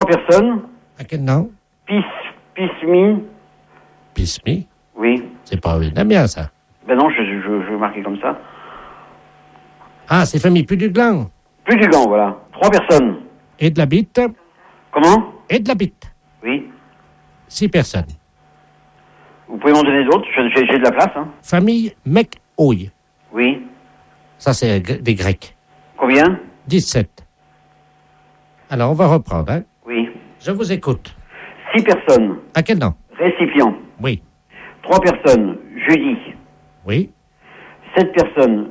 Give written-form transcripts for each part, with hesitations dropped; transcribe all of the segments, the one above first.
personnes. À quel nom? Pismi. Pismi? Oui. C'est pas vietnamien, ça. Ben non, je vais marquer comme ça. Ah, c'est famille Puduglan. Puduglan, voilà. 3 personnes. Et de la bite. Comment? Et de la bite. Oui. 6 personnes. Vous pouvez m'en donner d'autres? J'ai de la place, hein. Famille Mekouille. Oui. Ça, c'est des Grecs. Combien? 17. Alors, on va reprendre, hein? Oui. Je vous écoute. 6 personnes. À quel nom? Récipient. Oui. 3 personnes. Judy. Oui. 7 personnes.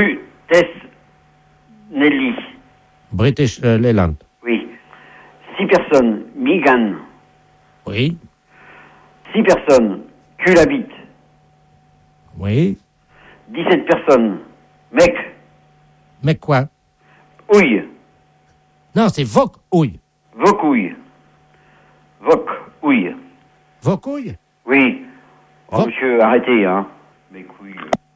Nelly. British Leyland. Oui. 6 personnes. Megan. Oui. 6 personnes. Culabit. Oui. 17 personnes. Mec. Mais quoi? Ouille. Non, c'est Vaucouille. Vaucouille. Vaucouille. Vaucouille? Oui. Oh, monsieur, arrêtez, hein. Mes couilles.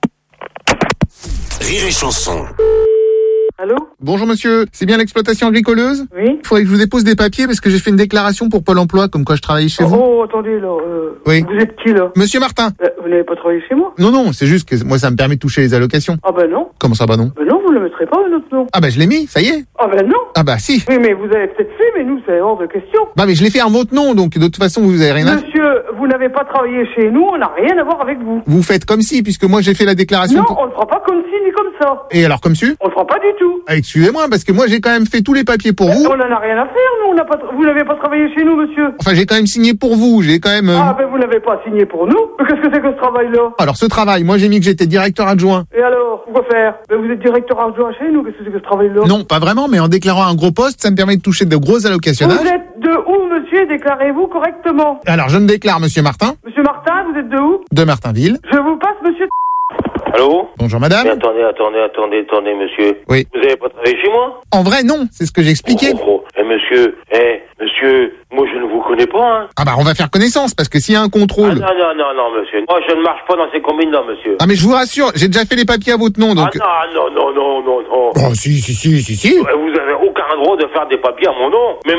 Rire et chanson. Allô? Bonjour monsieur, c'est bien l'exploitation agricoleuse? Oui. Il faudrait que je vous dépose des papiers parce que j'ai fait une déclaration pour Pôle emploi comme quoi je travaillais chez vous. Oh, attendez, là. Oui. Vous êtes qui, là? Monsieur Martin. Vous n'avez pas travaillé chez moi? Non, c'est juste que moi ça me permet de toucher les allocations. Ah ben non. Comment ça, bah non? Ben non, vous ne le mettrez pas, notre nom. Ah bah je l'ai mis, ça y est. Ah ben non. Ah bah si. Oui, mais vous avez peut-être fait, mais nous, c'est hors de question. Bah mais je l'ai fait en votre nom, donc de toute façon vous avez rien à... Monsieur, vous n'avez pas travaillé chez nous, on n'a rien à voir avec vous. Vous faites comme si, puisque moi j'ai fait la déclaration... Non, on ne fera pas comme ci ni comme ça. Et alors comme si? On ne fera pas du tout. Ah, excusez-moi, parce que moi j'ai quand même fait tous les papiers pour vous. On n'en a rien à faire, nous, vous n'avez pas travaillé chez nous, monsieur. Enfin j'ai quand même signé pour vous, j'ai quand même... Ah ben vous n'avez pas signé pour nous. Mais qu'est-ce que c'est que ce travail-là? Alors ce travail, moi j'ai mis que j'étais directeur adjoint. Et alors, pourquoi faire? Ben vous êtes directeur adjoint chez nous, qu'est-ce que c'est que ce travail-là? Non, pas vraiment, mais en déclarant un gros poste, ça me permet de toucher de gros allocationnages. Vous êtes de où, monsieur? Déclarez-vous correctement. Alors je me déclare monsieur Martin, Monsieur Martin, vous êtes de où? de Martinville. Je vous passe, monsieur. Allô? Bonjour madame. Mais attendez, monsieur. Oui. Vous avez pas travaillé chez moi? En vrai, non, c'est ce que j'ai expliqué. Monsieur, moi je ne vous connais pas, hein. Ah bah on va faire connaissance, parce que s'il y a un Ah, contrôle... non, monsieur. Moi je ne marche pas dans ces combines-là, monsieur. Ah mais je vous rassure, j'ai déjà fait les papiers à votre nom, donc... Ah non. Oh si. Vous avez aucun droit de faire des papiers à mon nom. Mais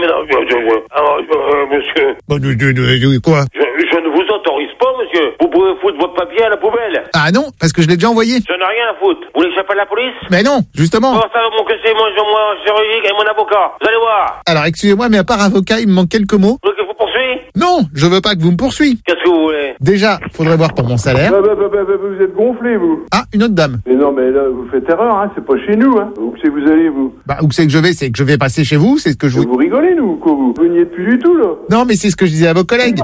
monsieur, Quoi? je ne vous autorise pas, monsieur. Vous pouvez foutre votre papier à la poubelle. Ah non, parce que je l'ai déjà envoyé. Je n'ai rien à foutre. Vous voulez que j'appelle la police? Mais non, justement. Oh, ça va mon casser, moi, juridique et mon avocat. Vous allez voir. Alors excusez-moi, mais à part avocat, il me manque quelques mots. Vous voulez que je vous poursuive? Non, je veux pas que vous me poursuiviez. Qu'est-ce que vous voulez? Déjà, faudrait voir pour mon salaire. Vous êtes gonflé, vous. Ah, une autre dame. Mais non, mais là, vous faites erreur, hein. C'est pas chez nous, hein. Où c'est que vous allez, vous? Bah, où c'est que je vais passer chez vous, c'est ce que je vous... Vous rigolez, nous, quoi, vous? Vous n'y êtes plus du tout, là. Non, mais c'est ce que je disais à vos collègues.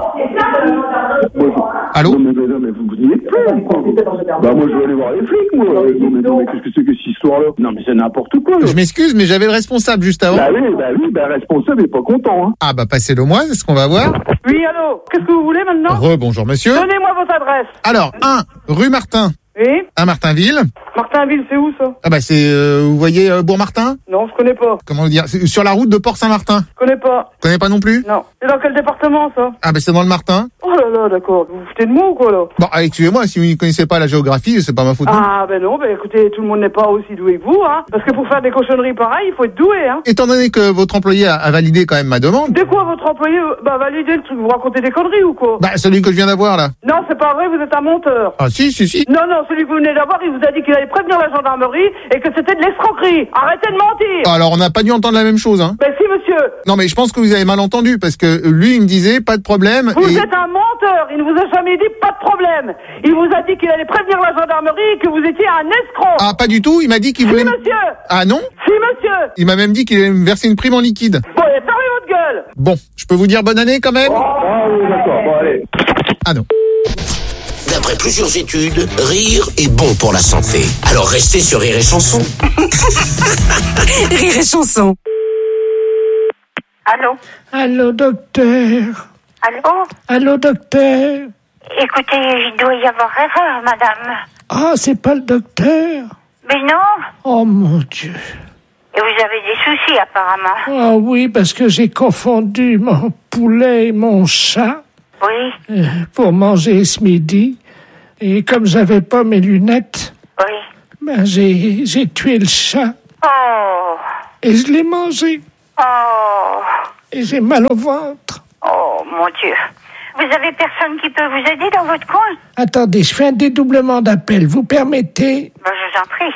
Allô? Non, mais vous n'y êtes plus, quoi. Bah, moi, je vais aller voir les flics, moi. Non, mais qu'est-ce que c'est que cette histoire-là? Non, mais c'est n'importe quoi, là. Je m'excuse, mais j'avais le responsable juste avant. Bah oui, responsable est pas content, hein. Ah bah passez-le moi, c'est ce qu'on va voir. Oui, allô? Qu'est-ce que vous voulez maintenant? Bonjour monsieur. Donnez-moi votre adresse. Alors, 1 rue Martin, Oui? à Martinville. Martinville, c'est où, ça? Ah bah c'est, vous voyez Bourg-Martin? Non, je connais pas. Comment dire? C'est sur la route de Port-Saint-Martin. Je connais pas. Vous connaissez pas non plus? Non. C'est dans quel département, ça? Ah bah c'est dans le Martin. Oh là là, d'accord. Vous vous foutez de moi ou quoi, là? Bon, excusez-moi, si vous ne connaissez pas la géographie, c'est pas ma faute. Ah, ben non, écoutez, tout le monde n'est pas aussi doué que vous, hein. Parce que pour faire des cochonneries pareilles, il faut être doué, hein. Étant donné que votre employé a validé quand même ma demande. De quoi votre employé va valider le truc? Vous racontez des conneries ou quoi? Bah celui que je viens d'avoir là. Non, c'est pas vrai, vous êtes un menteur. Ah si. Non, celui que vous venez d'avoir, il vous a dit qu'il allait prévenir la gendarmerie et que c'était de l'escroquerie. Arrêtez de mentir. Alors on n'a pas dû entendre la même chose, hein. Ben si, monsieur. Non mais je pense que vous avez mal entendu, parce que lui il me disait pas de problème. Vous êtes un menteur, il ne vous a jamais dit pas de problème. Il vous a dit qu'il allait prévenir la gendarmerie et que vous étiez un escroc. Ah pas du tout, il m'a dit qu'il voulait... Si, monsieur. Ah non? Si, monsieur. Il m'a même dit qu'il allait me verser une prime en liquide. Bon, allez, fermez votre gueule. Bon, je peux vous dire bonne année quand même? Ah oui, d'accord, bon, allez. Ah non. D'après plusieurs études, rire est bon pour la santé. Alors restez sur Rire et Chanson. Rire et Chanson. Allô? Allô, docteur. Allô? Docteur. Écoutez, il doit y avoir erreur, madame. Ah, c'est pas le docteur? Mais non. Oh, mon Dieu. Et vous avez des soucis, apparemment. Ah oui, parce que j'ai confondu mon poulet et mon chat Oui, pour manger ce midi. Et comme j'avais pas mes lunettes, oui. ben j'ai tué le chat Oh, et je l'ai mangé. oh. et j'ai mal au ventre. Oh, mon Dieu. Vous avez personne qui peut vous aider dans votre coin? Attendez, je fais un dédoublement d'appel. Vous permettez? Ben, je vous en prie.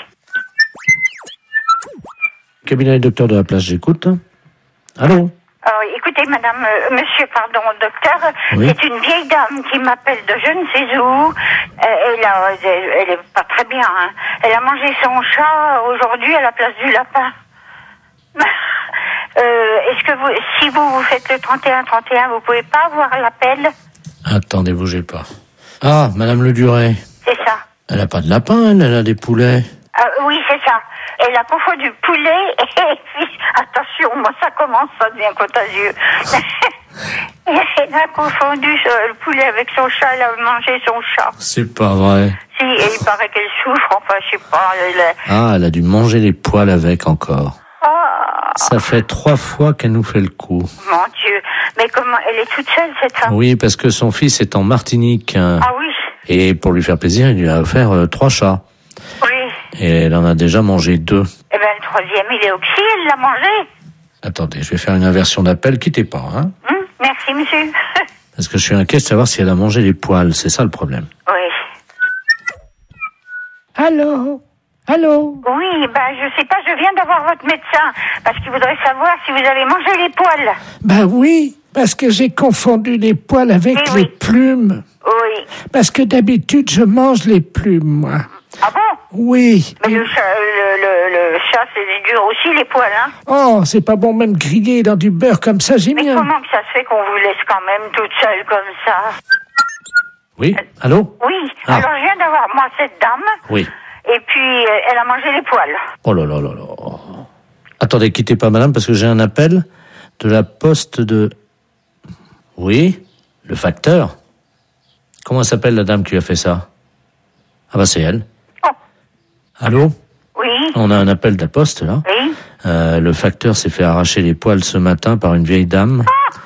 Cabinet du docteur de la place, j'écoute. Allô? Écoutez, madame, monsieur, pardon, docteur, Oui. c'est une vieille dame qui m'appelle de je ne sais où. Elle est pas très bien, hein. Elle a mangé son chat aujourd'hui à la place du lapin. Est-ce que si vous faites le 31-31, vous pouvez pas avoir l'appel? Attendez, bougez pas. Ah, Madame Le Duret. C'est ça. Elle a pas de lapin, elle a des poulets. Oui, c'est ça. Elle a confondu poulet et puis, attention, moi ça commence, ça devient contagieux. Elle a confondu le poulet avec son chat, elle a mangé son chat. C'est pas vrai. Si, et il paraît qu'elle souffre, enfin, je sais pas. Ah, elle a dû manger les poils avec encore. Ah, Ça fait 3 fois qu'elle nous fait le coup. mon Dieu. Mais comment, elle est toute seule, cette femme? Oui, parce que son fils est en Martinique. Ah oui. Et pour lui faire plaisir, il lui a offert 3 chats. Oui. Et elle en a déjà mangé 2. Eh ben, le troisième, il est oxy, elle l'a mangé. Attendez, je vais faire une inversion d'appel, quittez pas, hein. Merci, monsieur. Parce que je suis inquiet de savoir si elle a mangé les poils, c'est ça le problème. Oui. Allô? Allô? Oui, je sais pas, je viens d'avoir votre médecin, parce qu'il voudrait savoir si vous avez mangé les poils. Ben oui, parce que j'ai confondu les poils avec Oui, les oui. plumes. Oui. Parce que d'habitude, je mange les plumes, moi. Ah bon? Oui. Mais le chat, c'est dur aussi, les poils, hein? Oh, c'est pas bon même grillé dans du beurre comme ça, j'ai Mais mis un... comment que ça se fait qu'on vous laisse quand même toute seule comme ça? Oui? Allô? Oui, Ah. alors je viens d'avoir, moi, cette dame, Oui. et puis elle a mangé les poils. Oh là là là là. Attendez, quittez pas madame, parce que j'ai un appel de la poste de... Oui? Le facteur? Comment s'appelle la dame qui a fait ça? Ah bah c'est elle. Oh. Allô? Oui, On a un appel de la poste là. oui. Le facteur s'est fait arracher les poils ce matin par une vieille dame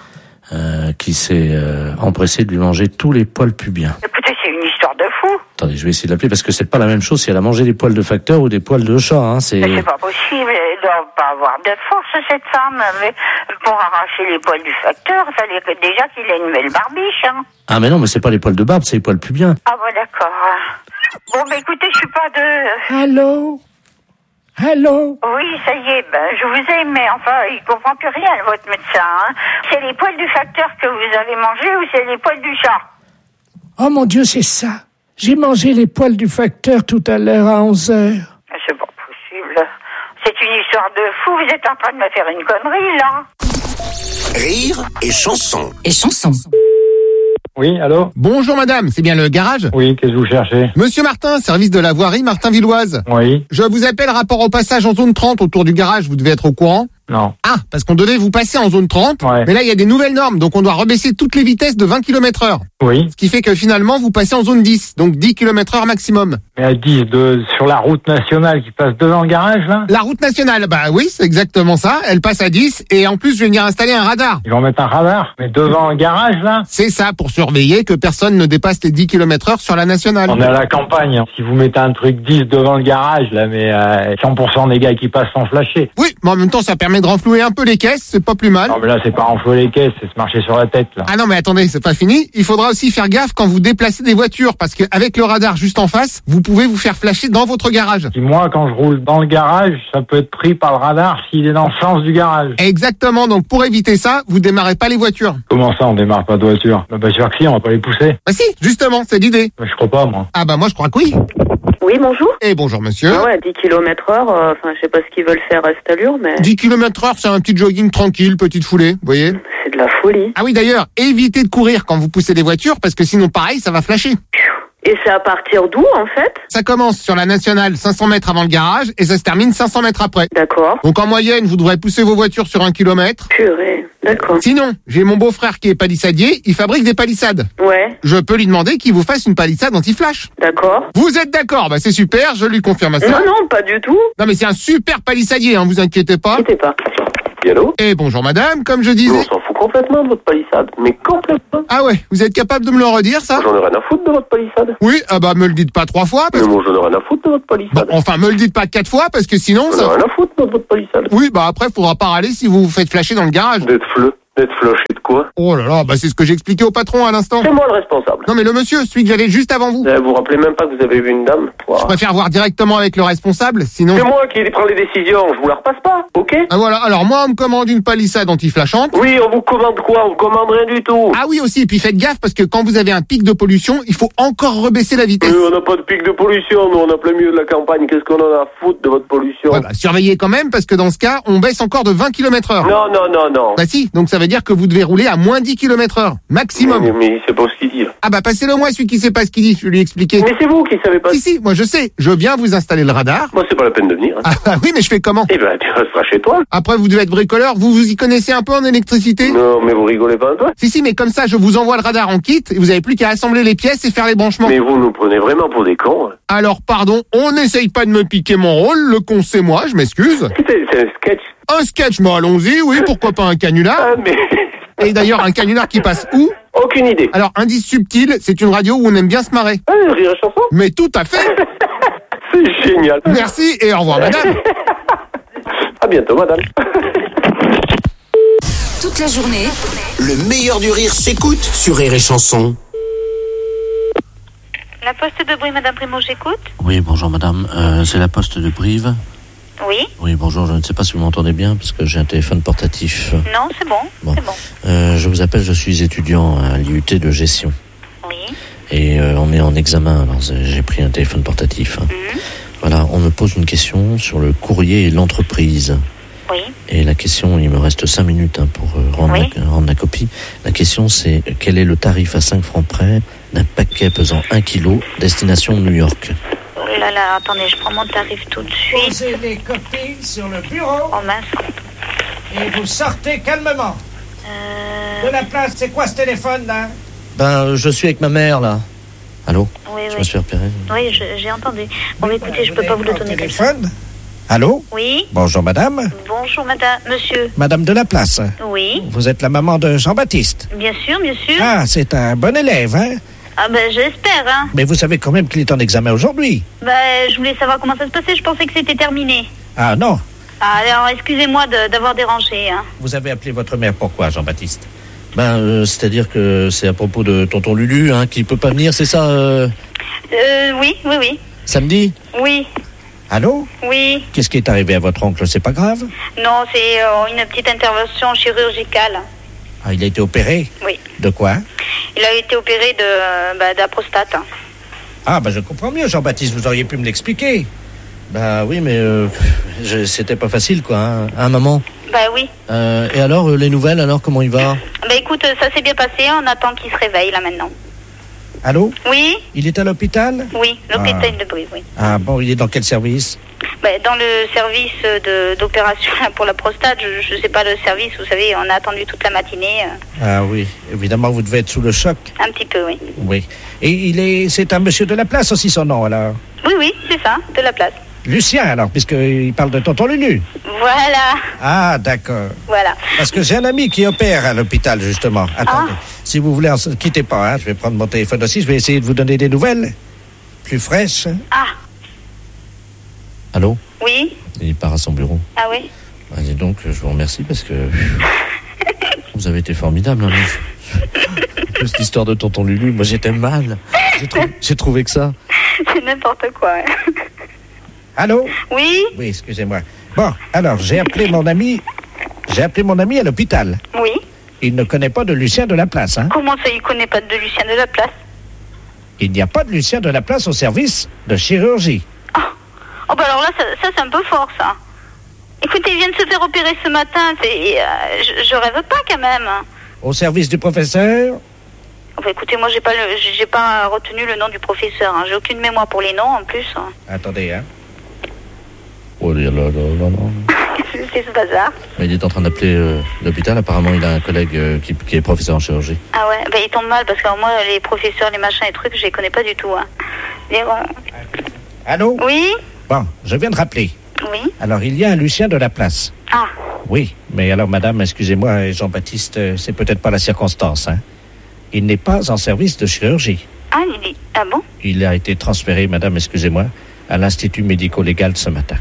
qui s'est empressée de lui manger tous les poils pubiens. Écoutez, c'est une histoire de fou. Attendez, je vais essayer de l'appeler parce que c'est pas la même chose si elle a mangé des poils de facteur ou des poils de chat. Hein, c'est... Mais c'est pas possible, elle doit pas avoir de force, cette femme. Mais pour arracher les poils du facteur, il fallait déjà qu'il ait une belle barbiche, hein. Ah mais non, mais c'est pas les poils de barbe, c'est les poils pubiens. Ah bon, d'accord. Bon, écoutez, je suis pas de... Allô? Allô? Oui, ça y est, je vous ai, mais enfin, il comprend plus rien, votre médecin, hein. C'est les poils du facteur que vous avez mangés ou c'est les poils du chat? Oh mon Dieu, c'est ça. J'ai mangé les poils du facteur tout à l'heure à 11h. C'est pas possible. C'est une histoire de fou, vous êtes en train de me faire une connerie, là. Rire et chanson. Et chanson. Oui, allô? Bonjour madame, c'est bien le garage? Oui, qu'est-ce que vous cherchez? Monsieur Martin, service de la voirie Martin-Villoise. Oui. Je vous appelle rapport au passage en zone 30 autour du garage, vous devez être au courant? Non. Ah, parce qu'on devait vous passer en zone 30, Ouais. mais là il y a des nouvelles normes, donc on doit rebaisser toutes les vitesses de 20 km/h. Oui. Ce qui fait que finalement vous passez en zone 10, donc 10 km/h maximum. Mais à 10 sur la route nationale qui passe devant le garage, là? La route nationale, bah oui, c'est exactement ça, elle passe à 10, et en plus je vais venir installer un radar. Ils vont mettre un radar? Mais devant le garage, là? C'est ça, pour surveiller que personne ne dépasse les 10 km/h sur la nationale. On est à la campagne. Si vous mettez un truc 10 devant le garage, là, mais 100% des gars qui passent sans flasher. Oui, mais en même temps ça permet de renflouer un peu les caisses, c'est pas plus mal. Non, mais là, c'est pas renflouer les caisses, c'est se marcher sur la tête, là. Ah non mais attendez, c'est pas fini. Il faudra aussi faire gaffe quand vous déplacez des voitures parce qu'avec le radar juste en face, vous pouvez vous faire flasher dans votre garage. Si moi, quand je roule dans le garage, ça peut être pris par le radar s'il est dans le sens du garage. Exactement, donc pour éviter ça, vous démarrez pas les voitures. Comment ça, on démarre pas de voiture? Bah, sûr que si, on va pas les pousser. Bah si, justement, c'est l'idée. Bah, je crois pas, moi. Ah bah moi je crois que oui. Oui, bonjour. Et bonjour monsieur. Ah ouais, 10 km/h, enfin, je sais pas ce qu'ils veulent faire à cette allure, mais 10 km/h, c'est un petit jogging tranquille, petite foulée, vous voyez. c'est de la folie. Ah oui d'ailleurs, évitez de courir quand vous poussez des voitures parce que sinon pareil, ça va flasher. Et c'est à partir d'où, en fait? Ça commence sur la nationale 500 mètres avant le garage et ça se termine 500 mètres après. D'accord. Donc en moyenne, vous devrez pousser vos voitures sur 1 km. Purée, d'accord. Sinon, j'ai mon beau-frère qui est palissadier, il fabrique des palissades. Ouais, Je peux lui demander qu'il vous fasse une palissade anti-flash. d'accord. Vous êtes d'accord? Bah c'est super, je lui confirme ça. Non, non, pas du tout. Non mais c'est un super palissadier, hein, vous inquiétez pas. Quittez pas. Oui, allô? Eh, bonjour madame, comme je disais... On s'en fout complètement de votre palissade, mais complètement. Ah ouais, vous êtes capable de me le redire, ça? J'en ai rien à foutre de votre palissade. Oui, ah bah me le dites pas 3 fois, parce Mais que... moi, j'en ai rien à foutre de votre palissade. Bon, enfin, me le dites pas 4 fois, parce que sinon, J'en ai ça... rien à foutre de votre palissade. Oui, bah après, faudra pas râler si vous vous faites flasher dans le garage. D'être flushé de quoi? Oh là là, bah c'est ce que j'ai expliqué au patron à l'instant. C'est moi le responsable. Non mais le monsieur, celui que j'avais juste avant vous. Vous vous rappelez même pas que vous avez vu une dame? Je préfère voir directement avec le responsable, sinon... C'est moi qui prends les décisions, je vous la repasse pas, ok? Ah voilà, alors moi on me commande une palissade anti-flashante. Oui, on vous commande quoi? On commande rien du tout. Ah oui aussi, et puis faites gaffe parce que quand vous avez un pic de pollution, il faut encore rebaisser la vitesse. On n'a pas de pic de pollution, nous on a plein milieu de la campagne, qu'est-ce qu'on en a à foutre de votre pollution? Ouais, bah, surveillez quand même parce que dans ce cas, on baisse encore de 20 km/h. Non. Bah si, donc ça veut dire que vous devez rouler à moins 10 km/h, maximum. Mais il sait pas ce qu'il dit. Là. Ah bah passez-le moi celui qui sait pas ce qu'il dit, je vais lui expliquer. Mais c'est vous qui savez pas. Si, moi je sais, je viens vous installer le radar. Moi c'est pas la peine de venir. Ah bah oui, mais je fais comment? Eh ben tu resteras chez toi. Après vous devez être bricoleur, vous y connaissez un peu en électricité? Non, mais vous rigolez pas un peu? Si, mais comme ça je vous envoie le radar en kit et vous avez plus qu'à assembler les pièces et faire les branchements. Mais vous nous prenez vraiment pour des cons. Hein. Alors pardon, on n'essaye pas de me piquer mon rôle, le con c'est moi, je m'excuse. C'est un sketch. Un sketch, mais allons-y, oui, pourquoi pas un canular? Ah mais... Et d'ailleurs, un canular qui passe où? Aucune idée. Alors, indice subtil, c'est une radio où on aime bien se marrer. Ah, Rire et Chanson? Mais tout à fait. C'est génial. Merci et au revoir, madame. À bientôt, madame. Toute la journée, le meilleur du rire s'écoute sur Rire et Chanson. La poste de Brive, madame Primo, j'écoute. Oui, bonjour madame, c'est la poste de Brive. Oui. Oui, bonjour, je ne sais pas si vous m'entendez bien parce que j'ai un téléphone portatif. Non, c'est bon. C'est bon. Je vous appelle, je suis étudiant à l'IUT de gestion. Oui. Et on est en examen, alors j'ai pris un téléphone portatif. Voilà, on me pose une question sur le courrier et l'entreprise. Oui. Et la question, il me reste 5 minutes pour rendre la copie. La question, c'est quel est le tarif à 5 francs près d'un paquet pesant 1 kg, destination New York? Oh là là, attendez, je prends mon tarif tout de suite. Posez les copies sur le bureau. Oh mince. Et vous sortez calmement. De la place, c'est quoi ce téléphone là? Ben, je suis avec ma mère là. Allô? Oui, je me suis repéré. Oui, j'ai entendu. Bon, mais écoutez, je peux pas vous le donner comme ça. Téléphone? Allô? Oui. Bonjour madame. Bonjour madame, monsieur. Madame de la place. Oui. Vous êtes la maman de Jean-Baptiste. Bien sûr, bien sûr. Ah, c'est un bon élève, hein? Ah ben j'espère, hein. Mais vous savez quand même qu'il est en examen aujourd'hui. Ben, je voulais savoir comment ça se passait, je pensais que c'était terminé. Ah non. Ah, alors excusez-moi d'avoir dérangé, hein. Vous avez appelé votre mère pourquoi, Jean-Baptiste? Ben, c'est-à-dire que c'est à propos de tonton Lulu, hein, qui peut pas venir, c'est ça Oui. Samedi? Oui. Allô? Oui. Qu'est-ce qui est arrivé à votre oncle? C'est pas grave? Non, c'est une petite intervention chirurgicale. Ah, il a été opéré? Oui. De quoi? Il a été opéré de la prostate. Ah, ben je comprends mieux, Jean-Baptiste, vous auriez pu me l'expliquer. Bah oui, mais c'était pas facile, quoi, hein, maman. Bah oui. Et alors, les nouvelles, alors, comment il va? Bah écoute, ça s'est bien passé, on attend qu'il se réveille, là, maintenant. Allô? Oui? Il est à l'hôpital? Oui, l'hôpital de Brive, oui. Ah bon, il est dans quel service? Bah, dans le service d'opération pour la prostate, je sais pas le service, vous savez, on a attendu toute la matinée. Ah oui, évidemment, vous devez être sous le choc. Un petit peu, oui. Oui. Et c'est un monsieur de la place aussi, son nom, alors? Oui, c'est ça, de la place. Lucien, alors, puisqu'il parle de tonton Lulu. Voilà. Ah, d'accord. Voilà. Parce que j'ai un ami qui opère à l'hôpital, justement. Attendez, si vous voulez, ne quittez pas, hein. Je vais prendre mon téléphone aussi, je vais essayer de vous donner des nouvelles plus fraîches. Ah. Allô? Oui? Il part à son bureau. Ah oui? Ah, dis donc, je vous remercie parce que vous avez été formidable. Hein, cette histoire de tonton Lulu, moi j'étais mal. J'ai trouvé que ça. C'est n'importe quoi. Hein. Allô? Oui? Oui, excusez-moi. Bon, alors, j'ai appelé mon ami à l'hôpital. Oui? Il ne connaît pas de Lucien de la place, hein? Comment ça, il connaît pas de Lucien de la place? Il n'y a pas de Lucien de la place au service de chirurgie. Oh bah alors là, ça c'est un peu fort, ça. Écoutez, il vient de se faire opérer ce matin, je rêve pas quand même. Au service du professeur? Bah écoutez, moi j'ai pas retenu le nom du professeur, hein. J'ai aucune mémoire pour les noms en plus. Hein. Attendez, hein. Oh là là là là. C'est ce bazar. Mais il est en train d'appeler l'hôpital, apparemment il a un collègue qui est professeur en chirurgie. Ah ouais, bah il tombe mal parce que moi les professeurs, les machins et trucs, je les connais pas du tout, hein. Allô? Oui? Bon, je viens de rappeler. Oui? Alors, il y a un Lucien de la place. Ah. Oui, mais alors, madame, excusez-moi, Jean-Baptiste, c'est peut-être pas la circonstance, hein. Il n'est pas en service de chirurgie. Ah bon? Il a été transféré, madame, excusez-moi, à l'Institut médico-légal ce matin.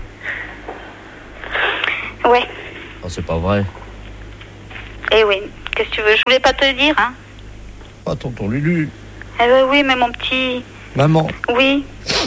Oui. Oh, c'est pas vrai. Eh oui, qu'est-ce que tu veux? Je voulais pas te le dire, hein. Oh, tonton Lulu. Eh ben oui, mais mon petit... Maman. Oui.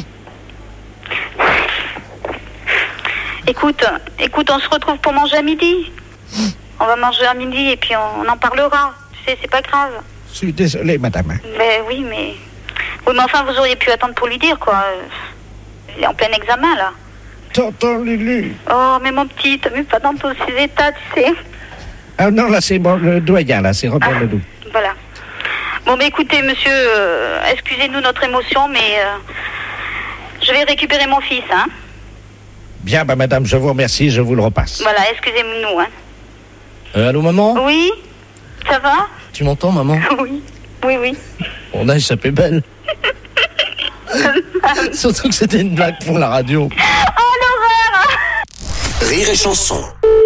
Écoute, on se retrouve pour manger à midi. On va manger à midi et puis on en parlera. Tu sais, c'est pas grave. Je suis désolé, madame. Ben oui, mais enfin, vous auriez pu attendre pour lui dire, quoi. Il est en plein examen, là. Tonton Lulu. Oh, mais mon petit, t'as vu pas dans tous ces états, tu sais. Ah non, là, c'est bon, le doyen, là, c'est Robert Ledoux. Voilà. Bon, mais écoutez, monsieur, excusez-nous notre émotion, mais je vais récupérer mon fils, hein. Bien, madame, je vous remercie, je vous le repasse. Voilà, excusez-nous, hein. Allô, maman? Oui? Ça va? Tu m'entends, maman? Oui. On a échappé belle. Surtout que c'était une blague pour la radio. Oh, l'horreur! Rire et chanson.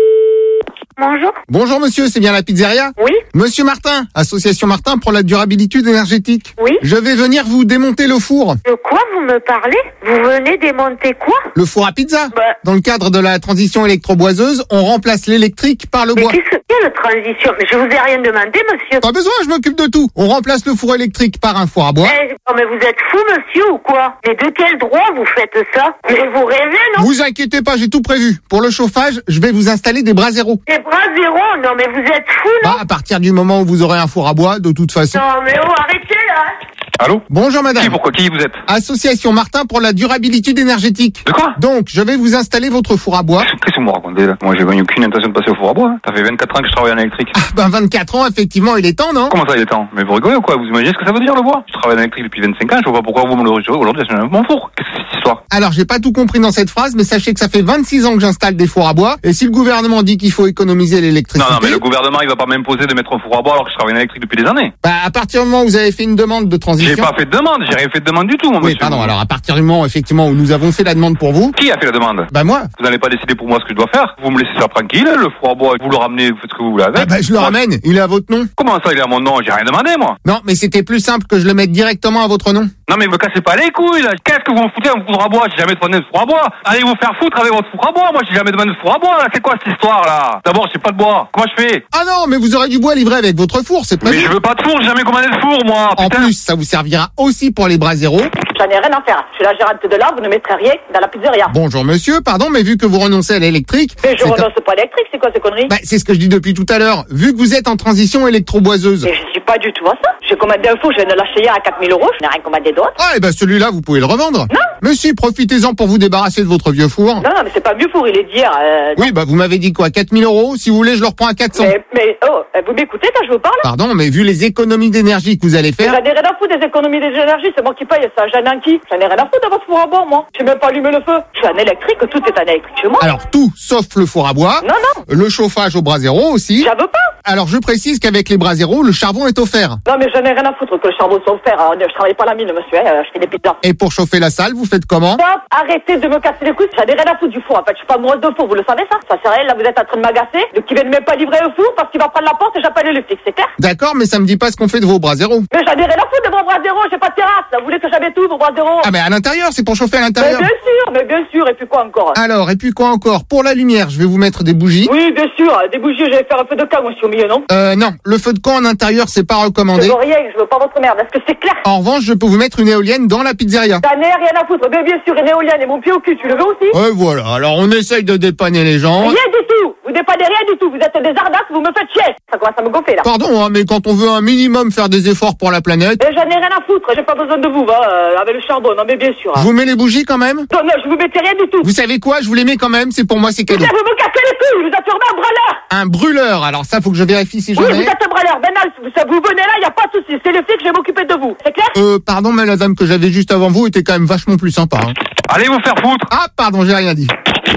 Bonjour. Bonjour monsieur, c'est bien la pizzeria? Oui. Monsieur Martin, Association Martin pour la durabilité énergétique. Oui. Je vais venir vous démonter le four. De quoi vous me parlez? Vous venez démonter quoi? Le four à pizza. Dans le cadre de la transition électroboiseuse, on remplace l'électrique par le bois. Mais qu'est-ce qu'il y a de transition? Mais je vous ai rien demandé, monsieur. Pas besoin, je m'occupe de tout. On remplace le four électrique par un four à bois. Mais vous êtes fou, monsieur, ou quoi? Mais de quel droit vous faites ça? Mais vous rêvez, non? Vous inquiétez pas, j'ai tout prévu. Pour le chauffage, je vais vous installer des braseros. Des braseros? Non, mais vous êtes fou, non? À partir du moment où vous aurez un four à bois, de toute façon. Non, mais oh, arrêtez, là. Allô? Bonjour madame. Qui vous êtes? Association Martin pour la durabilité énergétique. De quoi? Donc, je vais vous installer votre four à bois. Qu'est-ce que vous me racontez là? Moi j'ai aucune intention de passer au four à bois. Hein. Ça fait 24 ans que je travaille en électrique. 24 ans, effectivement, il est temps, non? Comment ça il est temps? Mais vous rigolez ou quoi? Vous imaginez ce que ça veut dire le bois? Je travaille en électrique depuis 25 ans, je vois pas pourquoi vous me le retirez aujourd'hui, c'est mon four. Qu'est-ce que c'est cette histoire? Alors, j'ai pas tout compris dans cette phrase, mais sachez que ça fait 26 ans que j'installe des fours à bois, et si le gouvernement dit qu'il faut économiser l'électricité... Non, mais le gouvernement il va pas m'imposer de mettre un four à bois alors que je travaille en électrique depuis des années. À partir du moment où vous avez fait une demande de transition... J'ai pas fait de demande, j'ai rien fait de demande du tout, mon monsieur. Oui, pardon, alors à partir du moment, effectivement, où nous avons fait la demande pour vous... Qui a fait la demande? Moi. Vous n'allez pas décider pour moi ce que je dois faire. Vous me laissez faire tranquille, le four à bois, vous le ramenez, vous faites ce que vous voulez avec. Je le ramène, il est à votre nom. Comment ça, il est à mon nom? J'ai rien demandé, moi. Non, mais c'était plus simple que je le mette directement à votre nom. Non, mais me cassez pas les couilles, là. Qu'est-ce que vous me foutez un four à bois? J'ai jamais demandé de four à bois. Allez vous faire foutre avec votre four à bois. Moi, j'ai jamais demandé de four à bois, là. C'est quoi cette histoire, là? D'abord, j'ai pas de bois. Comment je fais? Ah non, mais vous aurez du bois livré avec votre four, c'est prévu. Mais je veux pas de four, j'ai jamais commandé de four, moi. En plus, ça vous servira aussi pour les braseros. J'en ai rien à faire. Je suis la gérante de là, vous ne mettrez rien dans la pizzeria. Bonjour monsieur, pardon, mais vu que vous renoncez à l'électrique... Mais je renonce pas à l'électrique, c'est quoi ces conneries? C'est ce que je dis depuis tout à l'heure. Vu que vous êtes en transition électroboiseuse... Mais je suis pas du tout à ça. J'ai commandé un four, je viens de l'acheter hier à 4 000 €, je n'ai rien commandé d'autre. Celui-là, vous pouvez le revendre. Non. Mais si, profitez-en pour vous débarrasser de votre vieux four. Non, mais c'est pas vieux four, il est d'hier. Oui, vous m'avez dit quoi, 4 000 €? Si vous voulez, je le reprends à 400. Mais vous m'écoutez quand je vous parle? Pardon, mais vu les économies d'énergie que vous allez faire... J'en ai rien à foutre des économies d'énergie, c'est moi qui paye ça. J'en ai un qui? J'en ai rien à foutre de votre four à bois, moi. Je sais même pas allumer le feu. Je suis en électrique, tout est en électrique chez moi. Alors, tout, sauf le four à bois. Non. Le chauffage au brasero aussi. J'en veux pas. Alors, je précise qu'avec les braseros, le charbon est offert. Non, mais j'en ai rien à foutre que le charbon soit offert. Je travaille pas à la mine, monsieur, je fais des pizzas. Et pour chauffer la salle, vous faites comment? Stop, arrêtez de me casser les couilles. J'en ai rien à foutre du four. En fait, je suis pas amoureuse de four, vous le savez ça? Ça sert à rien, là, vous êtes en train de m'agacer. Donc, ils viennent même pas livrer le four parce qu'il va prendre la porte et j'appelle le flic, c'est clair? D'accord, mais ça me dit pas ce qu'on fait de vos braseros. Mais j'en ai rien à foutre de vos braseros, j'ai pas de terrasse. Là. Vous voulez que j'avais tout, vos braseros? Mais à l'intérieur, c'est pour chauffer à l'intérieur. Mais bien sûr, et puis quoi encore? Alors, et puis quoi encore? Pour la lumière, je vais vous mettre des bougies. Oui, bien sûr, des bougies, je vais faire un feu de camp aussi au milieu, non? Non, le feu de camp en intérieur, c'est pas recommandé. Je veux rien, je veux pas votre merde, est-ce que c'est clair? En revanche, je peux vous mettre une éolienne dans la pizzeria. J'en ai rien à foutre, mais bien sûr, une éolienne et mon pied au cul, tu le veux aussi? Ouais, voilà, alors on essaye de dépanner les gens. Rien du tout, vous dépannez rien du tout, vous êtes des ardasses, vous me faites chier. Ça commence à me gonfler là. Pardon, mais quand on veut un minimum faire des efforts pour la planète... Mais j'en ai rien à foutre, j'ai pas besoin de vous, avec le charbon, non mais bien sûr. Je vous mets les bougies quand même? Non, je vous mettais rien du tout. Vous savez quoi, je vous les mets quand même, c'est pour moi, c'est cadeau. Vous me cassez les couilles, vous êtes sûrement un brûleur. Un brûleur, alors ça, faut que je vérifie si j'en ai. Oui, vous êtes un brûleur, vous venez là, y a pas de souci, c'est le flic, je vais m'occuper de vous, c'est clair? Pardon, mais la dame que j'avais juste avant vous était quand même vachement plus sympa. Hein. Allez vous faire foutre. Ah, pardon, j'ai rien dit.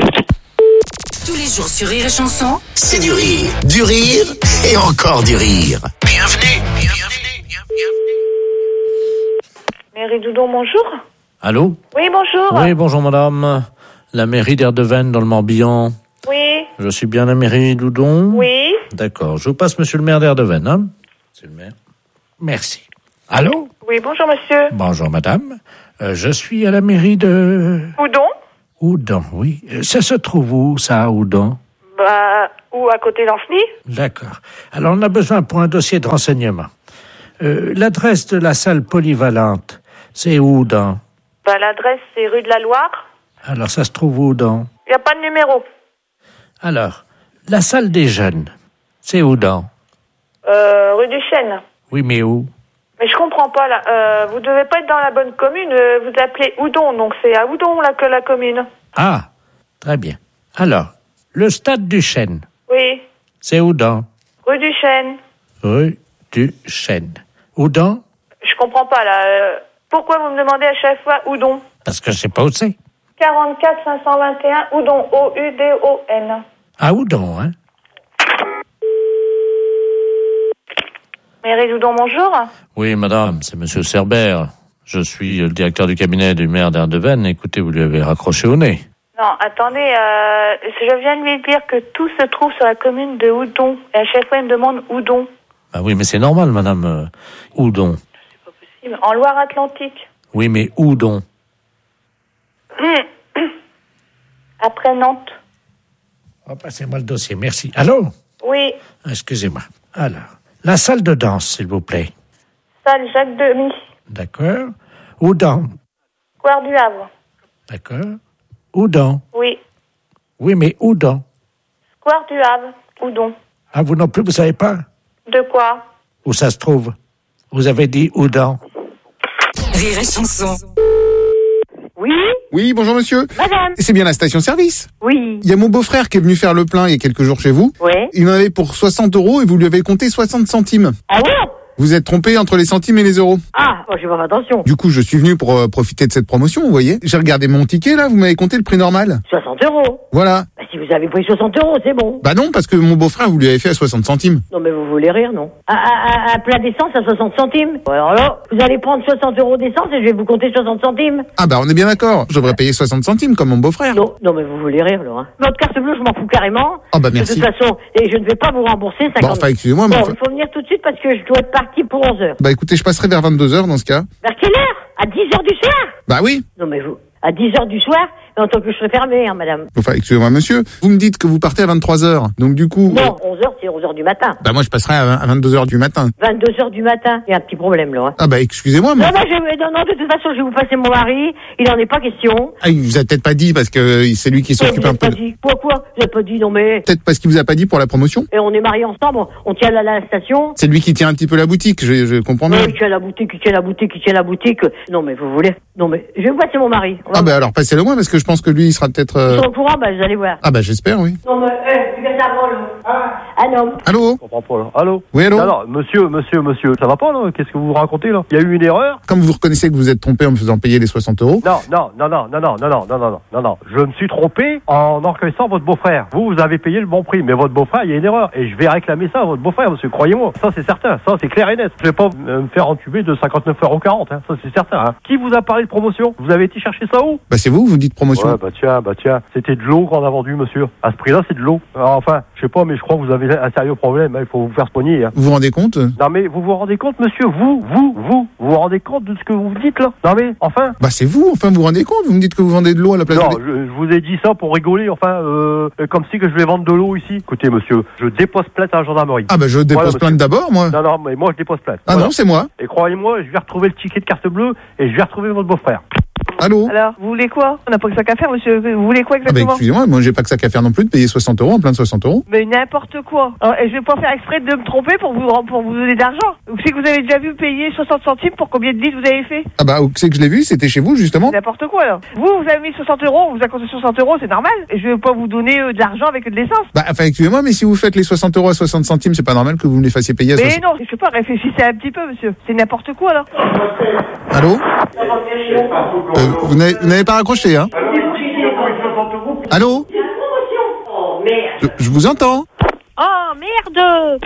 Tous les jours sur Rire et Chanson, c'est du rire et encore du rire. Bienvenue. Mairie Doudon, bonjour. Allô? Oui, bonjour. Oui, bonjour madame. La mairie d'Erdeven dans le Morbihan. Oui. Je suis bien à la mairie d'Oudon? Oui. D'accord. Je vous passe monsieur le maire d'Erdeven, hein? C'est le maire. Merci. Allô? Oui, bonjour monsieur. Bonjour madame. Je suis à la mairie de... Oudon? Oudon, oui. Ça se trouve où, ça, Oudon? Bah, ou à côté d'Ancenis? D'accord. Alors, on a besoin pour un dossier de renseignement. L'adresse de la salle polyvalente, c'est où, Oudon? Bah, l'adresse, c'est rue de la Loire. Alors, ça se trouve où, Oudon? Il n'y a pas de numéro. Alors, la salle des jeunes, c'est où, Oudon? Rue du Chêne. Oui, mais où? Mais je comprends pas, là. Vous devez pas être dans la bonne commune. Vous appelez Oudon, donc c'est à Oudon, là, que la commune. Ah, très bien. Alors, le stade du Chêne, Oui. c'est Oudon? Rue du Chêne. Rue du Chêne. Oudon? Je comprends pas, là. Pourquoi vous me demandez à chaque fois Oudon? Parce que je sais pas où c'est. 44 521 Oudon, O-U-D-O-N. À Oudon, hein? Mairie d'Oudon, bonjour. Oui, madame, c'est monsieur Cerbère. Je suis le directeur du cabinet du maire d'Erdeven. Écoutez, vous lui avez raccroché au nez. Non, attendez, je viens de lui dire que tout se trouve sur la commune de Oudon. Et à chaque fois, il me demande Oudon. Ah oui, mais c'est normal, madame. Oudon. En Loire-Atlantique. Oui, mais Oudon. Après Nantes. Oh, passez-moi le dossier, merci. Allô? Oui. Excusez-moi. Alors, la salle de danse, s'il vous plaît. Salle Jacques Demy. D'accord. Oudon. Square du Havre. D'accord. Oudon. Oui. Oui, mais Oudon. Square du Havre. Oudon. Ah, vous non plus, vous savez pas? De quoi? Où ça se trouve? Vous avez dit Oudon. Rire et chanson. Oui? Oui, bonjour monsieur. Madame. C'est bien la station-service? Oui. Il y a mon beau-frère qui est venu faire le plein il y a quelques jours chez vous. Oui. Il en avait pour 60 € et vous lui avez compté 60 centimes. Ah ouais? Vous êtes trompé entre les centimes et les euros. Ah, oh, j'ai pas fait attention. Du coup, je suis venu pour profiter de cette promotion, vous voyez. J'ai regardé mon ticket, là, vous m'avez compté le prix normal. 60 €. Voilà. Bah, si vous avez pris 60 €, c'est bon. Bah non, parce que mon beau-frère, vous lui avez fait à 60 centimes. Non, mais vous voulez rire, non? Un plat d'essence à 60 centimes. Alors là, vous allez prendre 60 € d'essence et je vais vous compter 60 centimes. Ah bah on est bien d'accord. Je devrais payer 60 centimes comme mon beau-frère. Non, non, mais vous voulez rire, là. Hein. Votre carte bleue, je m'en fous carrément. Ah bah merci. De toute façon, et je ne vais pas vous rembourser 50 Bon, enfin, excusez-moi, mais bon, enfin- il faut venir tout de suite parce que je dois être parti pour 11 h. Bah écoutez, je passerai vers 22h dans ce cas. Vers quelle heure? À 10 h du soir? Bah oui. Non, mais vous, à 10 h du soir, en tant que je serai fermé, hein, madame. Enfin, excusez-moi monsieur, vous me dites que vous partez à 23h. Donc du coup... Non, 11 h, c'est 11 h du matin. Bah moi je passerai à 22h du matin. 22 h du matin. Il y a un petit problème, là. Hein. Ah bah excusez-moi, mais... Non, non, de toute façon, je vais vous passer mon mari. Il en est pas question. Ah, il vous a peut-être pas dit parce que c'est lui qui s'occupe un peu... Pas dit. Quoi? J'ai pas dit, non, mais... Peut-être parce qu'il vous a pas dit pour la promotion. Et on est mariés ensemble, on tient la station. C'est lui qui tient un petit peu la boutique, je comprends bien. Il tient la boutique. Non, mais vous voulez... Non, mais je vais vous passer mon mari. Ah bah alors passez-le moi parce que je pense que lui il sera peut-être... Ils sont au courant, bah vous allez voir. Ah bah j'espère, oui. Non, mais, tu fais ça drôle. Un homme. Allô? Je comprends pas, là. Allô? Oui, allô? Alors, monsieur, ça va pas, là? Qu'est-ce que vous racontez, là? Il y a eu une erreur? Comme vous reconnaissez que vous êtes trompé en me faisant payer les 60 €. Non. Je me suis trompé en encaissant votre beau-frère. Vous avez payé le bon prix, mais votre beau-frère, il y a une erreur. Et je vais réclamer ça à votre beau-frère, monsieur, croyez-moi. Ça, c'est certain. Ça, c'est clair et net. Je vais pas me faire entuber de 59,40 €, hein. Ça, c'est certain, hein. Qui vous a parlé de promotion? Vous avez été chercher ça où? Bah c'est vous dites promotion. Ouais, bah tiens. C'était de l'eau qu'on a vendu, monsieur. À ce prix-là, c'est de l'eau. Alors, enfin, je sais pas, mais je crois que vous avez un sérieux problème, hein. Il faut vous faire soigner, hein. Vous vous rendez compte? Non, mais vous vous rendez compte, monsieur? Vous vous rendez compte de ce que vous dites, là? Non, mais, enfin. Bah c'est vous, enfin vous vous rendez compte? Vous me dites que vous vendez de l'eau à la place Non, de... je vous ai dit ça pour rigoler, enfin, comme si que je vais vendre de l'eau ici. Écoutez, monsieur, je dépose plainte à la gendarmerie. Ah bah je dépose plainte d'abord, moi. Non, mais moi je dépose plainte. Ah non, c'est moi. Et croyez-moi, je vais retrouver le ticket de carte bleue et je vais retrouver votre beau-frère. Allô? Alors, vous voulez quoi? On n'a pas que ça qu'à faire, monsieur. Vous voulez quoi Ah bah exactement? excusez-moi, moi j'ai pas que ça qu'à faire non plus de payer 60 € en plein de 60 €. Mais n'importe quoi. Alors, et je vais pas faire exprès de me tromper pour vous donner d'argent. Vous savez que vous avez déjà vu payer 60 centimes pour combien de litres vous avez fait? Ah bah où c'est que je l'ai vu? C'était chez vous justement. N'importe quoi alors. Vous avez mis 60 €, on vous a compté 60 €, c'est normal. Et je vais pas vous donner de l'argent avec de l'essence. Bah enfin excusez-moi, mais si vous faites les 60 € à 60 centimes, c'est pas normal que vous me les fassiez payer à Mais 60... non, je sais pas, réfléchissez un petit peu, monsieur. C'est n'importe quoi alors. Allô? Vous n'avez pas raccroché, hein? Allô? Je vous entends. Oh, merde!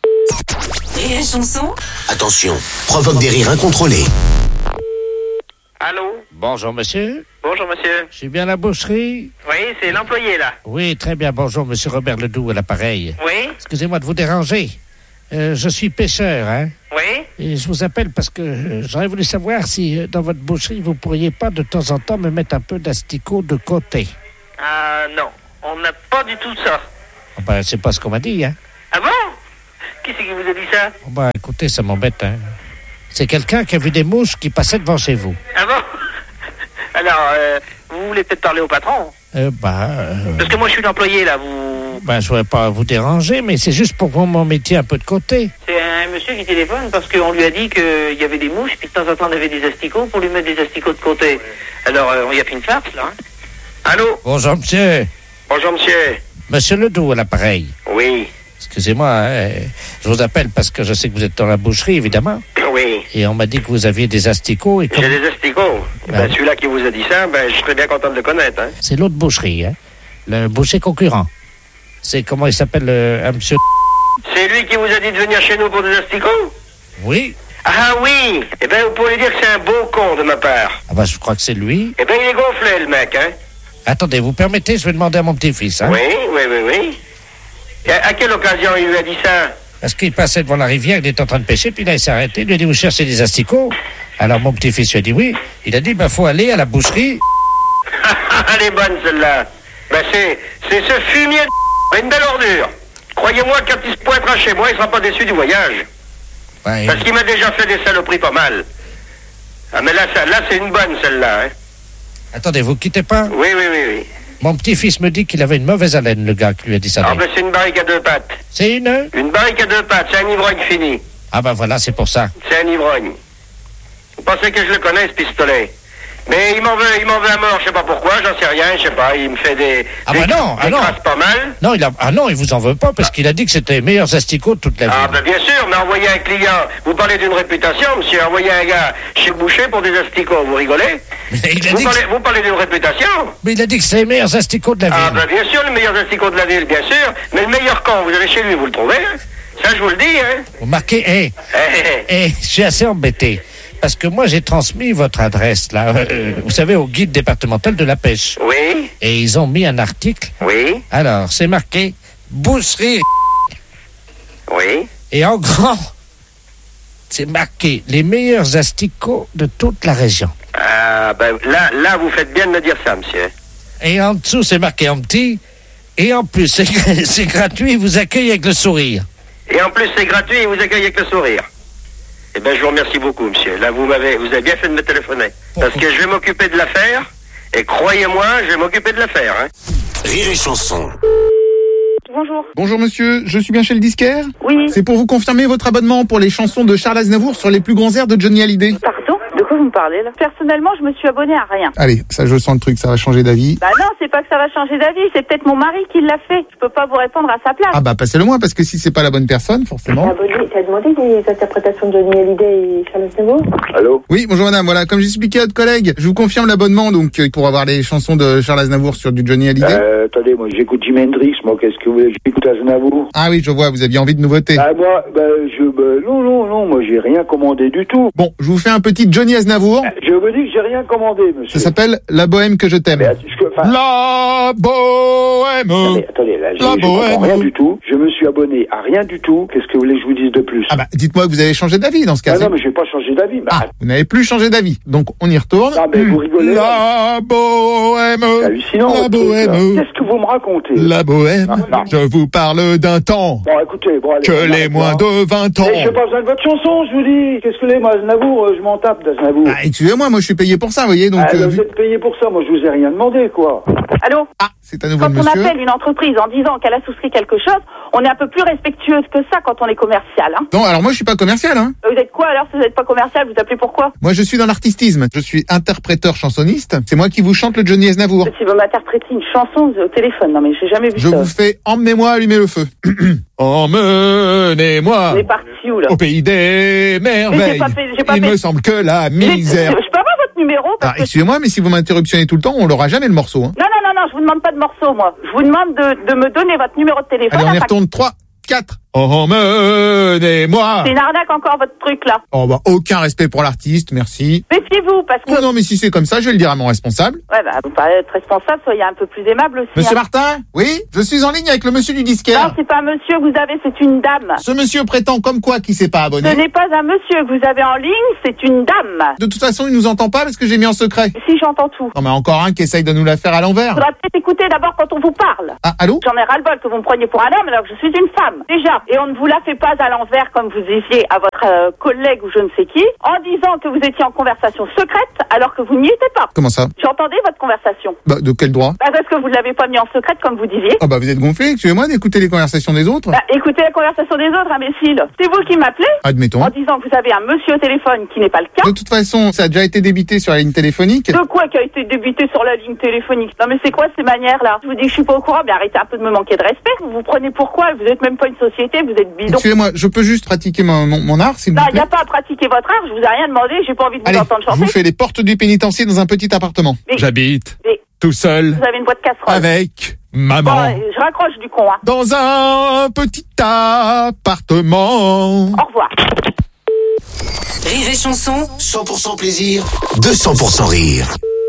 Rire et chanson. Attention, provoque des rires incontrôlés. Allô? Bonjour, monsieur. Bonjour, monsieur. Je suis bien à la boucherie? Oui, c'est l'employé, là. Oui, très bien. Bonjour, monsieur Robert Ledoux à l'appareil. Oui? Excusez-moi de vous déranger. Je suis pêcheur, hein? Oui? Et je vous appelle parce que j'aurais voulu savoir si dans votre boucherie, vous pourriez pas de temps en temps me mettre un peu d'asticot de côté. Ah, non. On n'a pas du tout ça. Oh, ben, c'est pas ce qu'on m'a dit, hein? Ah bon? Qui c'est qui vous a dit ça? Oh, ben, écoutez, ça m'embête, hein? C'est quelqu'un qui a vu des mouches qui passaient devant chez vous. Ah bon? Alors, vous voulez peut-être parler au patron? Parce que moi, je suis l'employé, là, vous... Ben, je voudrais pas vous déranger, mais c'est juste pour que vous m'en mettiez un peu de côté. C'est un monsieur qui téléphone parce qu'on lui a dit qu'il y avait des mouches, puis de temps en temps, on avait des asticots pour lui mettre des asticots de côté. Alors, on y a fait une farce, là, hein? Allô? Bonjour, monsieur. Bonjour, monsieur. Monsieur Ledoux à l'appareil. Oui. Excusez-moi, hein, je vous appelle parce que je sais que vous êtes dans la boucherie, évidemment. Oui. Et on m'a dit que vous aviez des asticots. Et J'ai des asticots. Ben, celui-là qui vous a dit ça, ben, je serais bien content de le connaître, hein. C'est l'autre boucherie, hein. Le boucher concurrent. C'est comment il s'appelle, un monsieur... C'est lui qui vous a dit de venir chez nous pour des asticots? Oui. Ah oui. Eh ben, vous pourriez dire que c'est un beau con de ma part. Ah ben, je crois que c'est lui. Eh ben, il est gonflé, le mec, hein. Attendez, vous permettez, je vais demander à mon petit-fils, hein. Oui. Et à quelle occasion il lui a dit ça? Parce qu'il passait devant la rivière, il était en train de pêcher, puis là, il s'est arrêté, il lui a dit, vous cherchez des asticots? Alors, mon petit-fils lui a dit oui. Il a dit, ben, faut aller à la boucherie. Elle est bonne, celle-là. Ben, c'est ce fumier de une belle ordure. Croyez-moi, quand il se pointera chez moi, il sera pas déçu du voyage. Ouais, parce qu'il m'a déjà fait des saloperies pas mal. Ah, mais là c'est une bonne, celle-là, hein. Attendez, vous quittez pas? Oui. Mon petit-fils me dit qu'il avait une mauvaise haleine, le gars qui lui a dit ça. Ah, ben, c'est une barrique à deux pattes. C'est une? Une barrique à deux pattes, c'est un ivrogne fini. Ah, ben voilà, c'est pour ça. C'est un ivrogne. Vous pensez que je le connais, ce pistolet? Mais il m'en veut à mort, je sais pas pourquoi, j'en sais rien, je sais pas, il me fait des crasses pas mal. Non, il vous en veut pas, parce qu'il a dit que c'était les meilleurs asticots de toute la vie. Ah, ben bien sûr, mais envoyer un client, vous parlez d'une réputation, monsieur, envoyer un gars chez le boucher pour des asticots, vous rigolez? Vous parlez d'une réputation? Mais il a dit que c'est les meilleurs asticots de la ville. Ah, ben bien sûr, les meilleurs asticots de la ville, bien sûr, mais le meilleur camp, vous allez chez lui, vous le trouvez, hein? Ça, je vous le dis, hein? Vous marquez, je suis assez embêté. Parce que moi, j'ai transmis votre adresse, là, vous savez, au guide départemental de la pêche. Oui. Et ils ont mis un article. Oui. Alors, c'est marqué boucherie. Oui. Et en grand, c'est marqué les meilleurs asticots de toute la région. Ah, ben là, vous faites bien de me dire ça, monsieur. Et en dessous, c'est marqué en petit. Et en plus, c'est gratuit, ils vous accueillent avec le sourire. Et en plus, c'est gratuit, ils vous accueillent avec le sourire. Eh bien, je vous remercie beaucoup, monsieur. Là, vous avez bien fait de me téléphoner. Parce que je vais m'occuper de l'affaire. Et croyez-moi, je vais m'occuper de l'affaire, hein. Rire et chanson. Bonjour. Bonjour monsieur, je suis bien chez le disquaire? Oui. C'est pour vous confirmer votre abonnement pour les chansons de Charles Aznavour sur les plus grands airs de Johnny Hallyday. Pardon? De quoi vous me parlez, là? Personnellement, je me suis abonnée à rien. Allez, ça je sens le truc, ça va changer d'avis. Bah non, c'est pas que ça va changer d'avis, c'est peut-être mon mari qui l'a fait. Je peux pas vous répondre à sa place. Ah bah passez-le moi, parce que si c'est pas la bonne personne, forcément... T'as demandé des interprétations de Johnny Hallyday et Charles Aznavour? Allô? Oui, bonjour madame, voilà, comme j'expliquais à votre collègue, je vous confirme l'abonnement donc pour avoir les chansons de Charles Aznavour sur du Johnny Hallyday. Attendez, moi j'écoute Jimi Hendrix, moi qu'est-ce que vous voulez? J'écoute Aznavour. Ah oui, je vois, vous aviez envie de nouveautés. Ah moi, non, moi j'ai rien commandé du tout. Bon, je vous fais un petit Johnny Aznavour. Je vous dis que j'ai rien commandé, monsieur. Ça s'appelle La Bohème que je t'aime. La Bohème. Attendez, là, je comprends rien du tout. Je me suis abonné à rien du tout. Qu'est-ce que vous voulez que je vous dise de plus? Ah bah, dites-moi que vous avez changé d'avis dans ce cas. Ah non, mais j'ai pas changé d'avis. Ah, vous n'avez plus changé d'avis. Donc, on y retourne. Ah, mais vous rigolez. La Bohème. C'est hallucinant. La Bohème. Qu'est-ce que vous me racontez? La Bohème. Non. Je vous parle d'un temps. Bon, écoutez, allez, que les moins de 20 ans. Mais j'ai pas besoin de votre chanson, je vous dis. Qu'est-ce que les, moi, Aznavour, je m'en tape d'Aznavour. Ah, excusez-moi, moi je suis payé pour ça, vous voyez, donc... vous êtes payé pour ça, moi je vous ai rien demandé, quoi. Allô? Ah, c'est à nouveau quand le monsieur. on appelle une entreprise en disant qu'elle a souscrit quelque chose, on est un peu plus respectueux que ça quand on est commercial, hein. Non, alors moi je suis pas commercial, hein. Vous êtes quoi alors si vous n'êtes pas commercial? Vous appelez pourquoi? Moi je suis dans l'artistisme. Je suis interpréteur chansonniste. C'est moi qui vous chante le Johnny Aznavour. Si vous m'interprétez une chanson au téléphone, non mais j'ai jamais vu je ça. vous fais Emmenez-moi allumer le feu. Emmenez-moi. On est parti où là? Au pays des merveilles. Il me semble que la misère. Je peux avoir votre numéro parce que... Excusez-moi, mais si vous m'interruptionnez tout le temps, on l'aura jamais le morceau, hein. Non, je vous demande pas de morceau, moi. Je vous demande de me donner votre numéro de téléphone. Allez, on y retourne 3, 4. emmenez-moi. C'est une arnaque encore, votre truc, là. Oh bah, aucun respect pour l'artiste, merci. Méfiez-vous, parce que... Oh non, mais si c'est comme ça, je vais le dire à mon responsable. Ouais, bah, vous parlez d'être responsable, soyez un peu plus aimable aussi. Monsieur hein. Martin? Oui? Je suis en ligne avec le monsieur du disquaire. Non, c'est pas un monsieur que vous avez, c'est une dame. Ce monsieur prétend comme quoi qu'il s'est pas abonné. Ce n'est pas un monsieur que vous avez en ligne, c'est une dame. De toute façon, il nous entend pas parce que j'ai mis en secret. Si, j'entends tout. Non, mais encore un qui essaye de nous la faire à l'envers. Faudra peut-être écouter d'abord quand on vous parle. Ah, allô? J'en ai ras-le-bol que vous me preniez pour un homme alors que je suis une femme. Déjà. Et on ne vous la fait pas à l'envers comme vous disiez à votre collègue ou je ne sais qui, en disant que vous étiez en conversation secrète alors que vous n'y étiez pas. Comment ça? J'entendais votre conversation. Bah, de quel droit? Bah, parce que vous ne l'avez pas mis en secrète comme vous disiez. Ah bah, vous êtes gonflé, excusez-moi d'écouter les conversations des autres. Bah, écoutez la conversation des autres, imbécile. C'est vous qui m'appelez. Admettons. En disant que vous avez un monsieur au téléphone qui n'est pas le cas. De toute façon, ça a déjà été débité sur la ligne téléphonique. De quoi qui a été débité sur la ligne téléphonique? Non mais c'est quoi ces manières-là? Je vous dis que je suis pas au courant, mais arrêtez un peu de me manquer de respect. Vous vous prenez pourquoi? Vous êtes même pas une société, vous êtes bidon. Excusez-moi, je peux juste pratiquer mon art, s'il vous plaît? Il n'y a pas à pratiquer votre art, je vous ai rien demandé, j'ai pas envie de vous entendre je chanter. vous fais les portes du pénitencier dans un petit appartement. J'habite tout seul Vous avez une boîte casserole. avec maman. Bon, je raccroche du con, hein. Dans un petit appartement. Au revoir. Rire et chanson. 100% plaisir, 200% rire.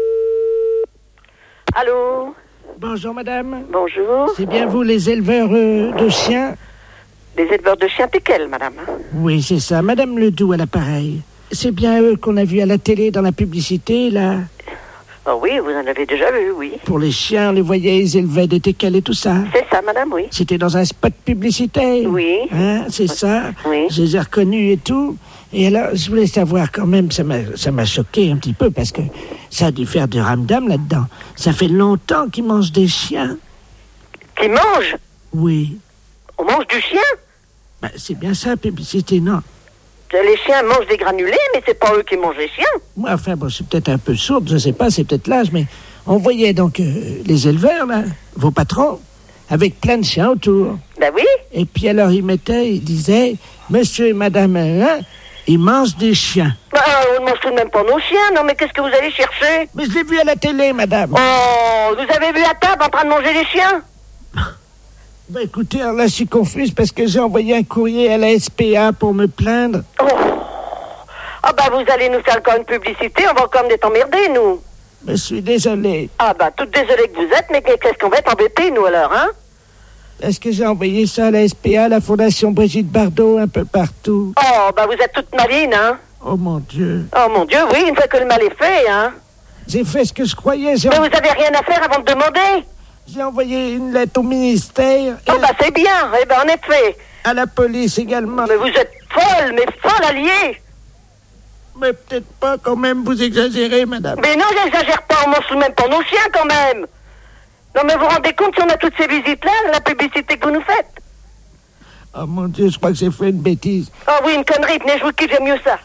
Allô? Bonjour madame. Bonjour. C'est bien vous les éleveurs de chiens? Les éleveurs de chiens, t'es quelle, madame? Oui, c'est ça. Madame Ledoux à l'appareil. C'est bien eux qu'on a vu à la télé dans la publicité, là? Oh oui, vous en avez déjà vu, oui. Pour les chiens, on les voyait, ils élevaient des teckels et tout ça. C'est ça, madame, oui. C'était dans un spot publicitaire. Oui. Hein, c'est ça. Oui. Je les ai reconnus et tout. Et alors, je voulais savoir quand même, ça m'a choqué un petit peu parce que ça a dû faire du ramdam là-dedans. Ça fait longtemps qu'ils mangent des chiens. Qu'ils mangent? Oui. On mange du chien? Ben, c'est bien ça, publicité, non? Les chiens mangent des granulés, mais c'est pas eux qui mangent les chiens. Moi, enfin, bon, c'est peut-être un peu sourde, je sais pas, c'est peut-être l'âge, mais on voyait donc les éleveurs, là, vos patrons, avec plein de chiens autour. Ben oui. Et puis alors, ils disaient, monsieur et madame, hein, ils mangent des chiens. Bah, on ne mange tout de même pas nos chiens, non, mais qu'est-ce que vous allez chercher? Mais je l'ai vu à la télé, madame. Oh, vous avez vu à table en train de manger les chiens? Ben écoutez, alors là, je suis confuse parce que j'ai envoyé un courrier à la SPA pour me plaindre. Oh. Ah bah, vous allez nous faire encore une publicité, on va encore être emmerdés, nous. Je suis désolé. Ah bah, toute désolée que vous êtes, mais qu'est-ce qu'on va être embêtés, nous, alors, hein? Est-ce que j'ai envoyé ça à la SPA, la Fondation Brigitte Bardot, un peu partout? Oh, bah vous êtes toute maline, hein? Oh mon Dieu. Oh mon Dieu, oui, une fois que le mal est fait, hein? J'ai fait ce que je croyais. Mais vous avez rien à faire avant de demander? J'ai envoyé une lettre au ministère. Oh bah c'est bien, eh ben en effet. À la police également. Mais vous êtes folle, mais folle alliée. Mais peut-être pas quand même, vous exagérez, madame. Mais non, j'exagère pas, on mange tout de même pas nos chiens quand même. Non mais vous vous rendez compte si on a toutes ces visites-là, la publicité que vous nous faites? Oh mon Dieu, je crois que j'ai fait une bêtise. Oh oui, une connerie, venez, je vous kiffe, j'aime mieux ça.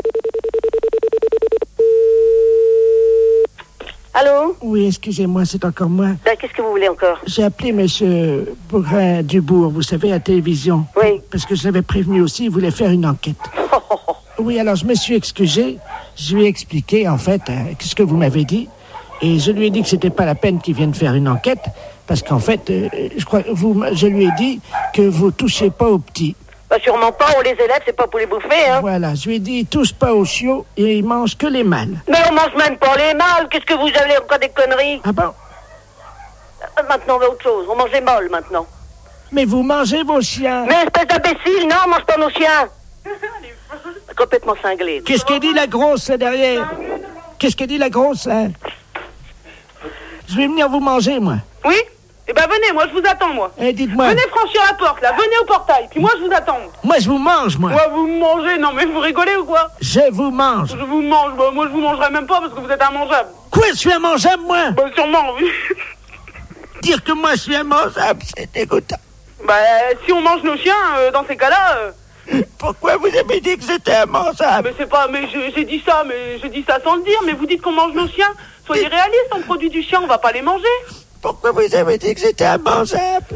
Allô? Oui, excusez-moi, c'est encore moi. Ben, qu'est-ce que vous voulez encore? J'ai appelé monsieur Bougrain-Dubourg, vous savez, à la télévision. Oui. Parce que je l'avais prévenu aussi, il voulait faire une enquête. Oui, alors je me suis excusé. Je lui ai expliqué, en fait, ce que vous m'avez dit. Et je lui ai dit que c'était pas la peine qu'il vienne faire une enquête. Parce qu'en fait, je lui ai dit que vous touchez pas aux petits. Bah sûrement pas, on les élève, c'est pas pour les bouffer, hein. Voilà, je lui ai dit, ils touchent pas aux chiots et ils mangent que les mâles. Mais on mange même pas les mâles, qu'est-ce que vous avez encore des conneries? Ah bon? Maintenant on va autre chose, on mange les mâles maintenant. Mais vous mangez vos chiens. Mais espèce d'imbécile, non, on mange pas nos chiens. Complètement cinglé. Qu'est-ce qu'elle dit la grosse là derrière? Qu'est-ce qu'elle dit la grosse là? Je vais venir vous manger, moi. Oui? Eh ben venez, moi je vous attends, moi. Eh, dites-moi. Venez franchir la porte, là, venez au portail, puis moi je vous attends. Moi je vous mange, moi. Ouais, vous me mangez, non mais vous rigolez ou quoi? Je vous mange. Je vous mange, bah, moi je vous mangerai même pas parce que vous êtes immangeable. Quoi, je suis immangeable, moi? Bah sûrement, oui. Dire que moi je suis immangeable, c'est dégoûtant. Bah si on mange nos chiens, dans ces cas-là... Pourquoi vous avez dit que j'étais immangeable? Mais c'est pas... Mais j'ai dit ça, sans le dire, mais vous dites qu'on mange nos chiens. Soyez réalistes, on produit du chien, on va pas les manger. Pourquoi vous avez dit que j'étais immangeable?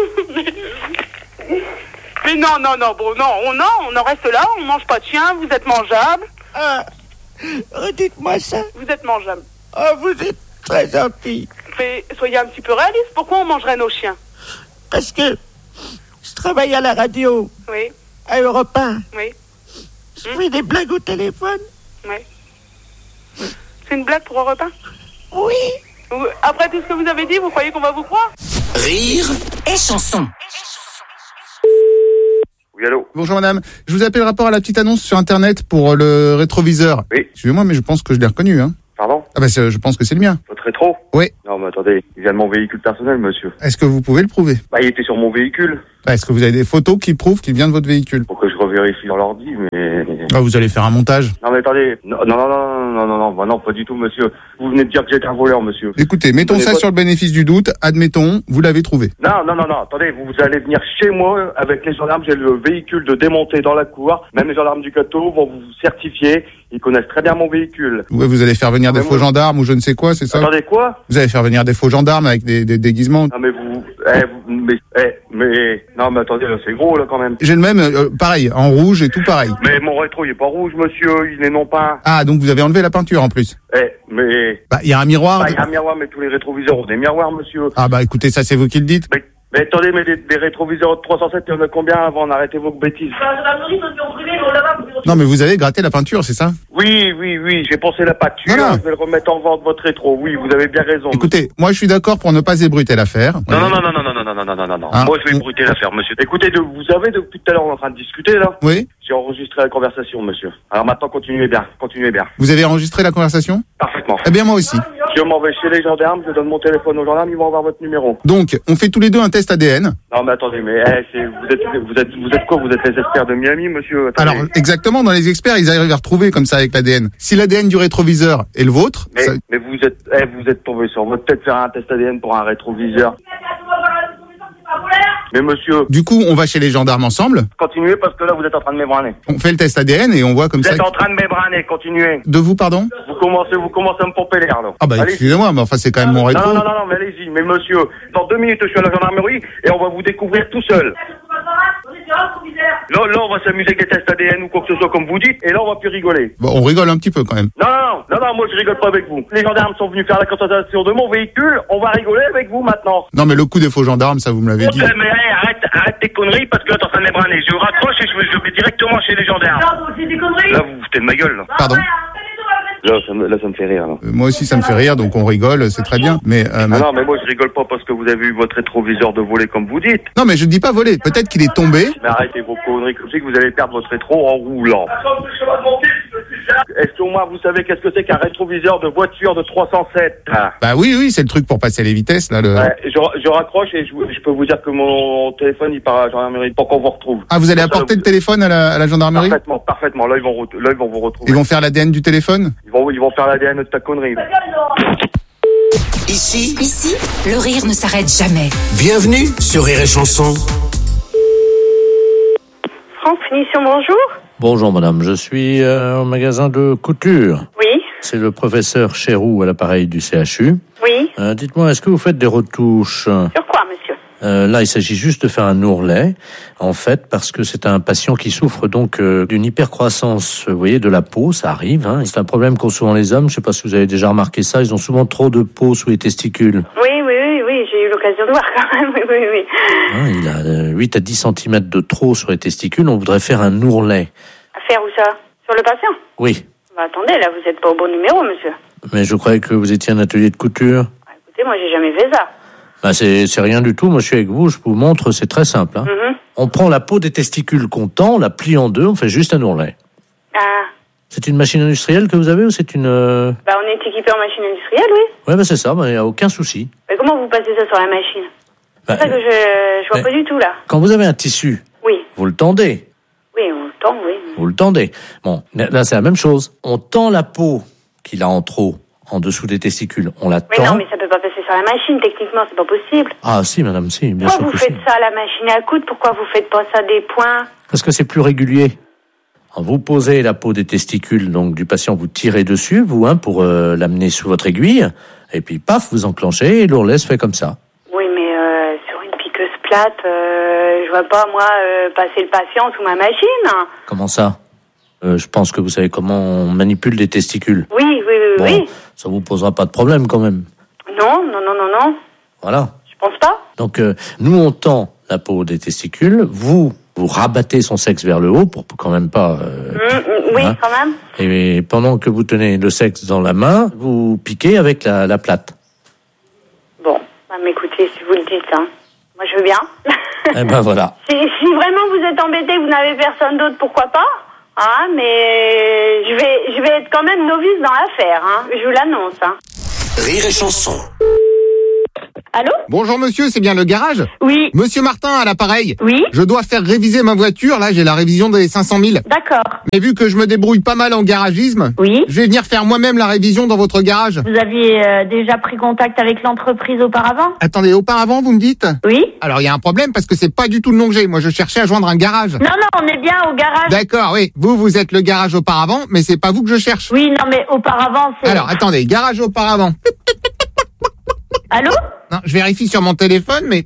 Mais non, bon, on en reste là, on mange pas de chien, vous êtes mangeable. Ah, dites-moi ça. Vous êtes mangeable. Oh, vous êtes très gentil. Mais soyez un petit peu réaliste, pourquoi on mangerait nos chiens? Parce que je travaille à la radio, Oui. à Europe 1. Oui. Je fais des blagues au téléphone. Oui. C'est une blague pour Europe 1? Oui. Après tout ce que vous avez dit, vous croyez qu'on va vous croire? Rire et chanson. Oui, allô? Bonjour madame, je vous appelle rapport à la petite annonce sur internet pour le rétroviseur. Oui. Excusez-moi, mais je pense que je l'ai reconnu, hein. Pardon? Ah bah je pense que c'est le mien. Votre rétro? Oui. Non, mais attendez, il vient de mon véhicule personnel, monsieur. Est-ce que vous pouvez le prouver? Bah, il était sur mon véhicule. Est-ce que vous avez des photos qui prouvent qu'il vient de votre véhicule? Faut que je revérifie dans l'ordi, mais... Ah, vous allez faire un montage. Non, mais attendez. Non, bah non, pas du tout, monsieur. Vous venez de dire que j'étais un voleur, monsieur. Écoutez, mettons ça sur le bénéfice du doute. Admettons, vous l'avez trouvé. Non, attendez, vous allez venir chez moi avec les gendarmes, j'ai le véhicule de démonter dans la cour, même les gendarmes du Cateau vont vous certifier, ils connaissent très bien mon véhicule. Ouais, vous allez faire venir des faux gendarmes ou je ne sais quoi, c'est ça? Attendez, quoi? Vous allez faire venir des faux gendarmes avec des déguisements. Non, mais non, mais attendez, là, c'est gros, là, quand même. J'ai le même, pareil, en rouge et tout pareil. Mais mon rétro, il est pas rouge, monsieur, il est non peint. Ah, donc vous avez enlevé la peinture en plus? Bah, il y a un miroir. Il y a un miroir, mais tous les rétroviseurs ont des miroirs, monsieur. Ah, bah, écoutez, ça, c'est vous qui le dites. Mais attendez, mais des rétroviseurs de 307, il y en a combien avant? Arrêtez vos bêtises. Non, mais vous avez gratté la peinture, c'est ça? Oui, j'ai pensé la pâture, Voilà. je vais le remettre en vente, votre rétro. Oui, vous avez bien raison. Écoutez, moi, je suis d'accord pour ne pas ébruiter l'affaire. Non. Hein? Moi, je vais ébruiter l'affaire, monsieur. Écoutez, vous savez, depuis tout à l'heure, on est en train de discuter, là. Oui. J'ai enregistré la conversation, monsieur. Alors maintenant, continuez bien. Vous avez enregistré la conversation? Parfaitement. Eh bien, moi aussi. Je m'en vais chez les gendarmes, je donne mon téléphone aux gendarmes, ils vont avoir votre numéro. Donc, on fait tous les deux un test ADN. Non, mais attendez, mais vous êtes quoi? Vous êtes les experts de Miami, monsieur? Attendez. Alors, exactement, dans les experts, ils arrivent à retrouver comme ça avec l'ADN. Si l'ADN du rétroviseur est le vôtre... Mais vous êtes tombé sur votre tête faire un test ADN pour un rétroviseur. Mais monsieur... Du coup, on va chez les gendarmes ensemble. Continuez parce que là, vous êtes en train de m'ébranler. On fait le test ADN et on voit comme ça... Vous êtes en train de m'ébranler, continuez. De vous, pardon? Vous commencez à me pomper l'air, là. Ah bah, excusez-moi, mais enfin, c'est quand même mon rétro. Non, mais allez-y. Mais monsieur, dans 2 minutes, je suis à la gendarmerie et on va vous découvrir tout seul. Là, on va s'amuser avec des tests ADN ou quoi que ce soit, comme vous dites, et là, on va plus rigoler. Bon, on rigole un petit peu quand même. Non, moi, je rigole pas avec vous. Les gendarmes sont venus faire la constatation de mon véhicule, on va rigoler avec vous maintenant. Non, mais le coup des faux gendarmes, ça, vous me l'avez dit. Mais arrête tes conneries parce que là, t'es en train de m'ébranler. Je raccroche et je vais directement chez les gendarmes. Là, vous vous foutez de ma gueule, là. Pardon? Là, ça me fait rire, là. Moi aussi, ça me fait rire, donc on rigole, c'est très bien. Mais non, mais moi, je rigole pas parce que vous avez eu votre rétroviseur de voler comme vous dites. Non, mais je dis pas voler. Peut-être qu'il est tombé. Mais arrêtez vos conneries comme ça que vous allez perdre votre rétro en roulant. Est-ce qu'au moins vous savez qu'est-ce que c'est qu'un rétroviseur de voiture de 307? Bah oui, c'est le truc pour passer les vitesses, là. Ouais, je raccroche et je peux vous dire que mon téléphone, il part à la gendarmerie pour qu'on vous retrouve. Ah, vous allez apporter le téléphone à la gendarmerie? Parfaitement. Là, ils vont vous retrouver. Ils vont faire l'ADN du téléphone? Ils vont faire l'ADN de ta connerie. Ici, le rire ne s'arrête jamais. Bienvenue sur Rire et Chanson. France Finition, bonjour. Bonjour madame, je suis au magasin de couture. Oui. C'est le professeur Chéroux à l'appareil du CHU. Oui. Dites-moi, est-ce que vous faites des retouches? Sur quoi, monsieur? Là, il s'agit juste de faire un ourlet, en fait, parce que c'est un patient qui souffre donc d'une hypercroissance, vous voyez, de la peau, ça arrive. Hein. C'est un problème qu'ont souvent les hommes, je ne sais pas si vous avez déjà remarqué ça, ils ont souvent trop de peau sous les testicules. Oui, j'ai eu l'occasion de voir quand même, oui. Hein, il a 8 à 10 cm de trop sur les testicules, on voudrait faire un ourlet. À faire où ça? Sur le patient? Oui. Bah, attendez, là, vous n'êtes pas au bon numéro, monsieur. Mais je croyais que vous étiez un atelier de couture. Écoutez, moi, j'ai jamais fait ça. Bah c'est rien du tout, moi je suis avec vous, je vous montre, c'est très simple. Hein. On prend la peau des testicules qu'on tend, on la plie en deux, on fait juste un ourlet. Ah. C'est une machine industrielle que vous avez ou c'est une... Bah on est équipé en machine industrielle, oui. Ouais, bah c'est ça, il n'y a aucun souci. Mais comment vous passez ça sur la machine? C'est ça que je vois pas du tout, là. Quand vous avez un tissu, oui, vous le tendez. Oui, on le tend, oui. Vous le tendez. Bon, là c'est la même chose. On tend la peau qu'il a en trop, en dessous des testicules. On la tend. Mais non, mais ça peut pas passer sur la machine, techniquement, c'est pas possible. Ah si, madame, si, bien sûr. sûr. Pourquoi vous faites ça à la machine à coudre? Pourquoi vous faites pas ça des points? Parce que c'est plus régulier. Vous posez la peau des testicules donc du patient, vous tirez dessus, vous, pour l'amener sous votre aiguille, et puis paf, vous enclenchez et l'ourlet se fait comme ça. Oui, mais sur une piqueuse plate, je vois pas, moi, passer le patient sous ma machine. Comment ça? Je pense que vous savez comment on manipule les testicules. Oui. Bon, ça vous posera pas de problème quand même. Non. Voilà. Je pense pas. Donc, nous, on tend la peau des testicules, vous rabattez son sexe vers le haut pour quand même pas... Oui, quand même. Et pendant que vous tenez le sexe dans la main, vous piquez avec la plate. Bon, mais écoutez, si vous le dites, hein, moi je veux bien. Eh ben voilà. Si vraiment vous êtes embêté, vous n'avez personne d'autre, pourquoi pas? Ah, mais je vais être quand même novice dans l'affaire, hein. Je vous l'annonce, hein. Rire et chanson. Allô? Bonjour monsieur, c'est bien le garage? Oui. Monsieur Martin à l'appareil? Oui. Je dois faire réviser ma voiture, là j'ai la révision des 500 000. D'accord. Mais vu que je me débrouille pas mal en garagisme, oui, je vais venir faire moi-même la révision dans votre garage. Vous aviez déjà pris contact avec l'entreprise auparavant? Attendez, auparavant vous me dites? Oui. Alors il y a un problème parce que c'est pas du tout le nom que j'ai. Moi je cherchais à joindre un garage. Non, on est bien au garage. D'accord, oui. Vous êtes le garage auparavant, mais c'est pas vous que je cherche. Oui, non mais auparavant c'est... Alors attendez, garage auparavant. Allô? Non, je vérifie sur mon téléphone, mais...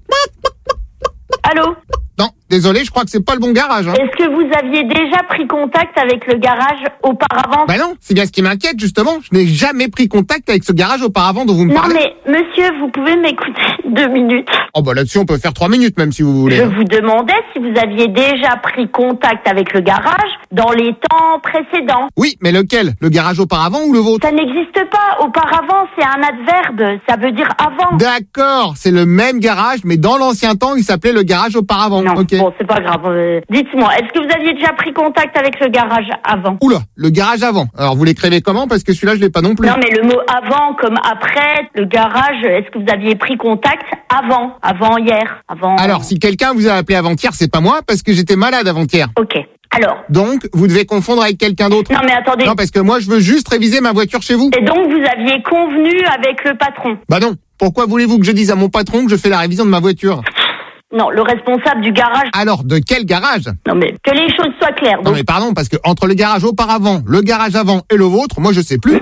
Allô? Non, désolé, je crois que c'est pas le bon garage. Hein. Est-ce que vous aviez déjà pris contact avec le garage auparavant? Bah non, c'est bien ce qui m'inquiète, justement. Je n'ai jamais pris contact avec ce garage auparavant dont vous me parlez. Non mais, monsieur, vous pouvez m'écouter 2 minutes? Oh bah là-dessus, on peut faire 3 minutes même si vous voulez. Je vous demandais si vous aviez déjà pris contact avec le garage dans les temps précédents. Oui, mais lequel? Le garage auparavant ou le vôtre? Ça n'existe pas. Auparavant, c'est un adverbe. Ça veut dire avant. D'accord, c'est le même garage, mais dans l'ancien temps, il s'appelait le garage auparavant. Non, okay. Bon, c'est pas grave. Dites-moi, est-ce que vous aviez déjà pris contact avec le garage avant? Oula, le garage avant. Alors, vous l'écrivez comment? Parce que celui-là, je l'ai pas non plus. Non, mais le mot avant comme après, le garage, est-ce que vous aviez pris contact avant? Avant hier? Avant... Alors, si quelqu'un vous a appelé avant-hier, c'est pas moi, parce que j'étais malade avant-hier. Ok. Alors. Donc, vous devez confondre avec quelqu'un d'autre. Non, mais attendez. Non, parce que moi, je veux juste réviser ma voiture chez vous. Et donc, vous aviez convenu avec le patron? Bah non. Pourquoi voulez-vous que je dise à mon patron que je fais la révision de ma voiture? Non, le responsable du garage. Alors, de quel garage? Non, mais que les choses soient claires. Donc... Non, mais pardon, parce que entre le garage auparavant, le garage avant et le vôtre, moi, je sais plus.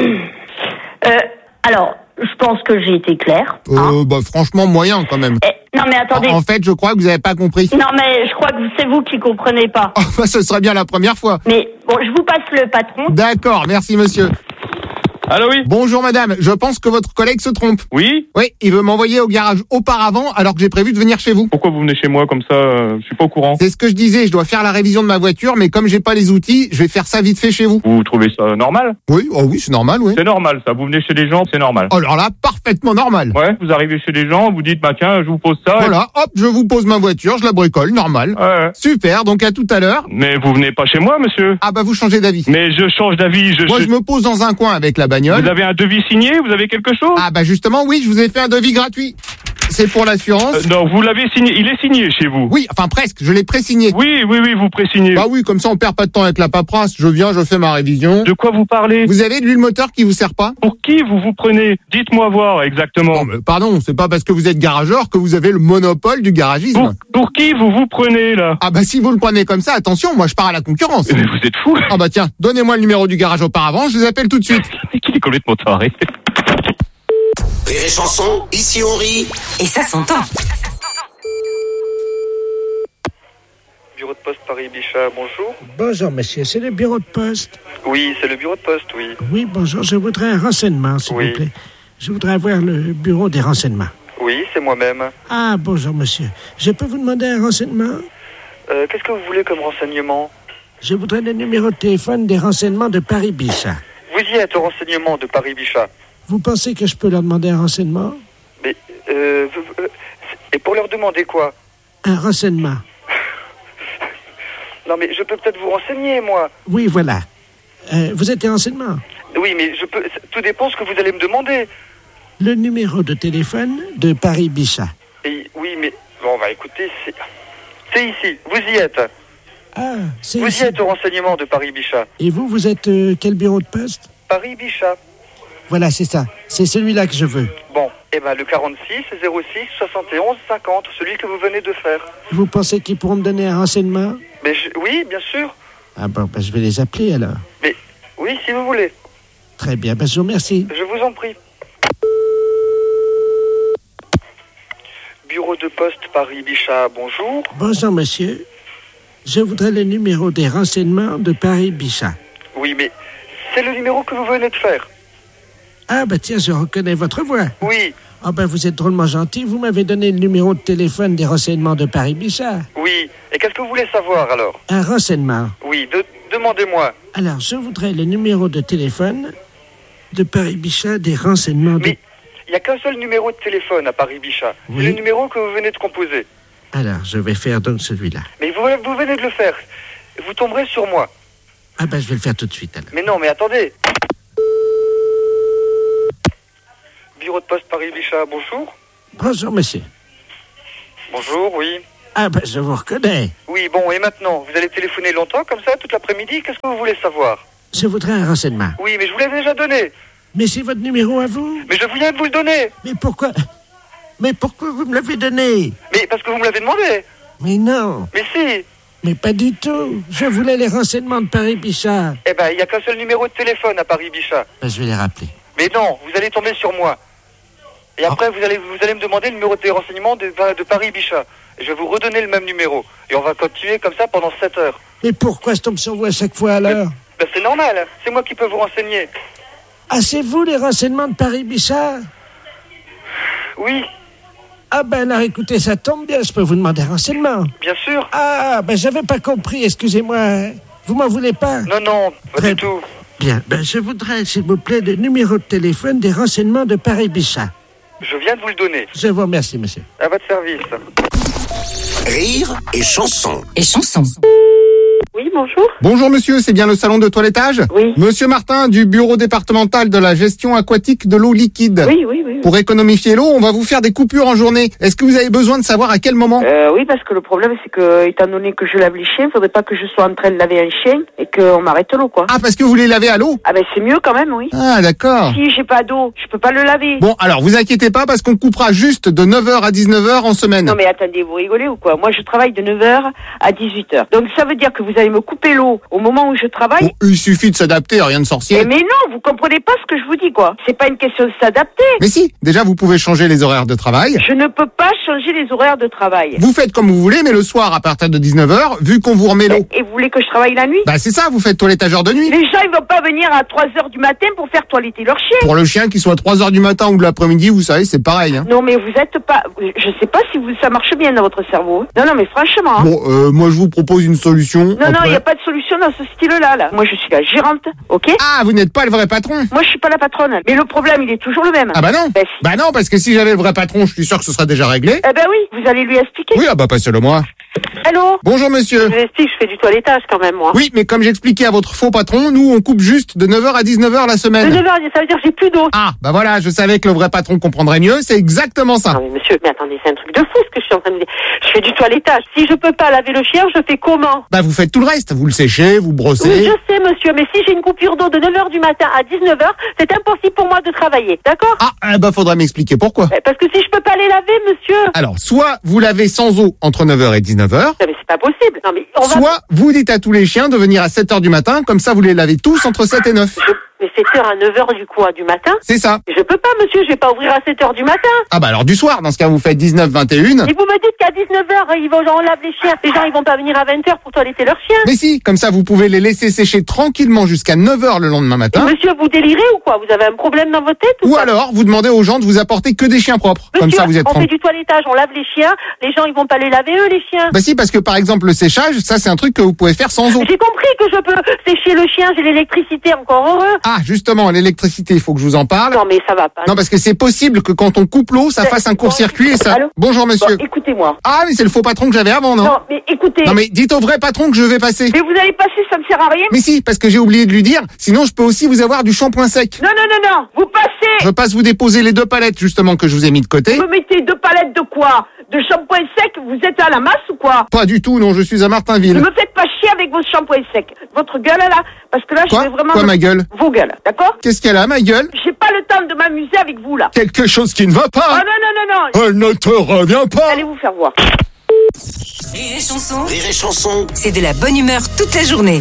Alors, je pense que j'ai été claire. Bah franchement, moyen quand même. Non, mais attendez. En fait, je crois que vous avez pas compris. Non, mais je crois que c'est vous qui comprenez pas. Oh, bah, ce serait bien la première fois. Mais bon, je vous passe le patron. D'accord, merci monsieur. Allô, oui. Bonjour madame, je pense que votre collègue se trompe. Oui. Oui, il veut m'envoyer au garage auparavant alors que j'ai prévu de venir chez vous. Pourquoi vous venez chez moi comme ça? Je suis pas au courant. C'est ce que je disais, je dois faire la révision de ma voiture, mais comme j'ai pas les outils, je vais faire ça vite fait chez vous. Vous trouvez ça normal? Oui, oh oui, c'est normal, oui. C'est normal, ça. Vous venez chez les gens, c'est normal. Oh, alors là, parfaitement normal. Ouais, vous arrivez chez les gens, vous dites, bah tiens, je vous pose ça. Voilà, hop, je vous pose ma voiture, je la bricole, normal. Ouais. Super, donc à tout à l'heure. Mais vous venez pas chez moi, monsieur? Ah bah vous changez d'avis. Mais je change d'avis. Moi, je me pose dans un coin avec la bagnole. Vous avez un devis signé? Vous avez quelque chose? Ah bah justement, oui, je vous ai fait un devis gratuit. C'est pour l'assurance. Non, vous l'avez signé. Il est signé chez vous. Oui, enfin presque. Je l'ai pré-signé. Oui, vous pré-signez. Bah oui, comme ça on perd pas de temps avec la paperasse. Je viens, je fais ma révision. De quoi vous parlez? Vous avez de l'huile moteur qui vous sert pas? Pour qui vous vous prenez? Dites-moi voir exactement. Non, mais pardon, c'est pas parce que vous êtes garageur que vous avez le monopole du garagisme. Pour qui vous vous prenez là? Ah bah si vous le prenez comme ça, attention, moi je pars à la concurrence. Mais vous êtes fou. Ah bah tiens, donnez-moi le numéro du garage auparavant, je les appelle tout de suite. Qui est complètement taré. Rire et chanson, ici on rit. Et ça s'entend. Bureau de poste Paris-Bichat, bonjour. Bonjour, monsieur, c'est le bureau de poste. Oui, c'est le bureau de poste, oui. Oui, bonjour, je voudrais un renseignement, s'il vous plaît. Je voudrais avoir le bureau des renseignements. Oui, c'est moi-même. Ah, bonjour, monsieur. Je peux vous demander un renseignement? Qu'est-ce que vous voulez comme renseignement? Je voudrais le numéro de téléphone des renseignements de Paris-Bichat. Vous y êtes au renseignement de Paris-Bichat. Vous pensez que je peux leur demander un renseignement? Mais, et pour leur demander quoi? Un renseignement. Non, mais je peux peut-être vous renseigner, moi. Oui, voilà. Vous êtes des renseignements? Oui, mais je peux... Tout dépend ce que vous allez me demander. Le numéro de téléphone de Paris-Bichat. Oui, mais... Bon, bah écoutez, c'est ici. Vous y êtes. Ah, c'est Vous ici. y êtes au renseignement de Paris-Bichat. Et vous êtes quel bureau de poste? Paris-Bichat. Voilà, c'est ça. C'est celui-là que je veux. Bon, eh ben le 46 06 71 50, celui que vous venez de faire. Vous pensez qu'ils pourront me donner un renseignement? Mais oui, bien sûr. Ah bon, ben, je vais les appeler alors. Mais oui, si vous voulez. Très bien, ben, je vous remercie. Je vous en prie. Bureau de poste Paris-Bichat, bonjour. Bonjour, monsieur. Je voudrais le numéro des renseignements de Paris-Bichat. Oui, mais c'est le numéro que vous venez de faire. Ah, ben tiens, je reconnais votre voix. Oui. Ah ben vous êtes drôlement gentil, vous m'avez donné le numéro de téléphone des renseignements de Paris-Bichat. Oui. Et qu'est-ce que vous voulez savoir alors? Un renseignement. Oui, demandez-moi. Alors, je voudrais le numéro de téléphone de Paris-Bichat des renseignements de... Mais il n'y a qu'un seul numéro de téléphone à Paris-Bichat. Oui. C'est le numéro que vous venez de composer. Alors, je vais faire donc celui-là. Mais vous venez de le faire. Vous tomberez sur moi. Ah ben, je vais le faire tout de suite alors. Mais non, mais attendez. Bureau de poste Paris-Bichat, bonjour. Bonjour, monsieur. Bonjour, oui. Ah ben, je vous reconnais. Oui, bon, et maintenant, vous allez téléphoner longtemps comme ça, toute l'après-midi? Qu'est-ce que vous voulez savoir? Je voudrais un renseignement. Oui, mais je vous l'ai déjà donné. Mais c'est votre numéro à vous? Mais je viens de vous le donner. Mais pourquoi vous me l'avez donné? Mais parce que vous me l'avez demandé. Mais non. Mais si. Mais pas du tout. Je voulais les renseignements de Paris-Bichat. Eh ben, il n'y a qu'un seul numéro de téléphone à Paris-Bichat. Ben, je vais les rappeler. Mais non, vous allez tomber sur moi. Et après, vous allez me demander le numéro de renseignements de Paris-Bichat. Et je vais vous redonner le même numéro. Et on va continuer comme ça pendant 7 heures. Mais pourquoi je tombe sur vous à chaque fois alors? Ben, c'est normal. C'est moi qui peux vous renseigner. Ah, c'est vous les renseignements de Paris-Bichat? Oui. Ah ben alors écoutez, ça tombe bien, je peux vous demander un renseignement. Bien sûr. Ah ben j'avais pas compris, excusez-moi. Vous m'en voulez pas? Non, pas du tout. Bien, ben je voudrais, s'il vous plaît, le numéro de téléphone des renseignements de Paris-Bichat. Je viens de vous le donner. Je vous remercie, monsieur. À votre service. Rire et chanson. Oui, bonjour. Bonjour monsieur, c'est bien le salon de toilettage? Oui. Monsieur Martin du bureau départemental de la gestion aquatique de l'eau liquide. Oui. Pour économiser l'eau, on va vous faire des coupures en journée. Est-ce que vous avez besoin de savoir à quel moment? Oui, parce que le problème, c'est que, étant donné que je lave les chiens, faudrait pas que je sois en train de laver un chien et qu'on m'arrête l'eau, quoi. Ah, parce que vous les lavez à l'eau? Ah ben, c'est mieux quand même, oui. Ah, d'accord. Si j'ai pas d'eau, je peux pas le laver. Bon, alors, vous inquiétez pas parce qu'on coupera juste de 9h à 19h en semaine. Non mais attendez, vous rigolez ou quoi? Moi, je travaille de 9h à 18h. Donc, ça veut dire que vous allez me couper l'eau au moment où je travaille? Bon, il suffit de s'adapter, rien de sorcier. Mais non, vous comprenez pas ce que je vous dis, quoi. C'est pas une question de s'adapter. Mais si, déjà, vous pouvez changer les horaires de travail. Je ne peux pas changer les horaires de travail. Vous faites comme vous voulez, mais le soir, à partir de 19h, vu qu'on vous remet l'eau. Et vous voulez que je travaille la nuit? Bah, c'est ça, vous faites toilettageur de nuit. Les gens, ils vont pas venir à 3h du matin pour faire toiletter leur chien. Pour le chien, qu'il soit 3h du matin ou de l'après-midi, vous savez, c'est pareil, hein. Non, mais vous êtes pas... Je sais pas si ça marche bien dans votre cerveau. Non, mais franchement. Hein. Bon, moi, je vous propose une solution. Non, il n'y a pas de solution dans ce style-là, là. Moi, je suis la gérante, ok? Ah, vous n'êtes pas le vrai patron? Moi, je suis pas la patronne. Mais le problème, il est toujours le même. Ah bah non. Ben, si. Bah non, parce que si j'avais le vrai patron, je suis sûr que ce serait déjà réglé. Eh ben oui, vous allez lui expliquer. Oui, ah bah passez-le moi. Allô? Bonjour monsieur. Je vous explique, je fais du toilettage quand même, moi. Oui, mais comme j'expliquais à votre faux patron, nous on coupe juste de 9h à 19h la semaine. De 9h, ça veut dire que j'ai plus d'eau. Ah, bah voilà, je savais que le vrai patron comprendrait mieux, c'est exactement ça. Non mais monsieur, mais attendez, c'est un truc de fou ce que je suis en train de dire. Je fais du toilettage. Si je peux pas laver le chien, je fais comment? Bah vous faites tout le reste, vous le séchez, vous brossez. Oui, je sais monsieur, mais si j'ai une coupure d'eau de 9h du matin à 19h, c'est impossible pour moi de travailler, d'accord? Ah, bah faudra m'expliquer pourquoi. Parce que si je peux pas les laver, monsieur. Alors, soit vous lavez sans eau entre 9h et 19h. Non mais c'est pas possible. Non mais Soit vous dites à tous les chiens de venir à 7h du matin, comme ça vous les lavez tous entre 7 et 9. Mais 7h à 9h du coup, du matin? C'est ça. Je peux pas, monsieur, je vais pas ouvrir à 7h du matin. Ah bah alors du soir, dans ce cas vous faites 19, 21. Et vous me dites qu'à 19h, on lave les chiens. Les gens, ils vont pas venir à 20h pour toiletter leurs chiens. Mais si, comme ça vous pouvez les laisser sécher tranquillement jusqu'à 9h le lendemain matin. Et monsieur, vous délirez ou quoi? Vous avez un problème dans votre tête ou alors, vous demandez aux gens de vous apporter que des chiens propres. Monsieur, comme ça vous êtes on fait du toilettage, on lave les chiens. Les gens, ils vont pas les laver eux, les chiens. Bah si, parce que par exemple le séchage, ça c'est un truc que vous pouvez faire sans eau. J'ai compris que je peux sécher le chien, j'ai l'électricité, encore heureux. Ah, justement, l'électricité, il faut que je vous en parle. Non mais ça va pas. Non, parce que c'est possible que quand on coupe l'eau, ça fasse un court-circuit et ça... Allô? Bonjour monsieur. Bon, écoutez-moi. Ah, mais c'est le faux patron que j'avais avant, non? Non, mais écoutez. Non mais dites au vrai patron que je vais passer. Mais vous allez passer, ça ne sert à rien. Mais si, parce que j'ai oublié de lui dire, sinon je peux aussi vous avoir du shampoing sec. Non, vous passez. Je passe vous déposer les 2 palettes justement que je vous ai mis de côté. Vous me mettez 2 palettes de quoi? De shampoing sec? Vous êtes à la masse ou quoi? Pas du tout, non, je suis à Martinville. Ne me faites pas chier avec vos shampoings secs. Votre gueule là, parce que là je vais vraiment... Quoi ma gueule? Vos gueules, d'accord? Qu'est-ce qu'elle a, ma gueule? J'ai pas le temps de m'amuser avec vous là. Quelque chose qui ne va pas. Oh non. Elle ne te revient pas. Allez vous faire voir. Rire et chanson. Rire et chanson. C'est de la bonne humeur toute la journée.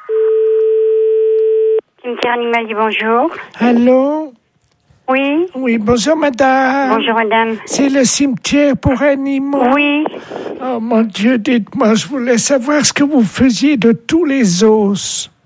Cimetière animal dit bonjour. Allô? Oui. Oui, bonjour madame. Bonjour madame. C'est le cimetière pour animaux. Oui. Oh mon Dieu, dites-moi, je voulais savoir ce que vous faisiez de tous les os.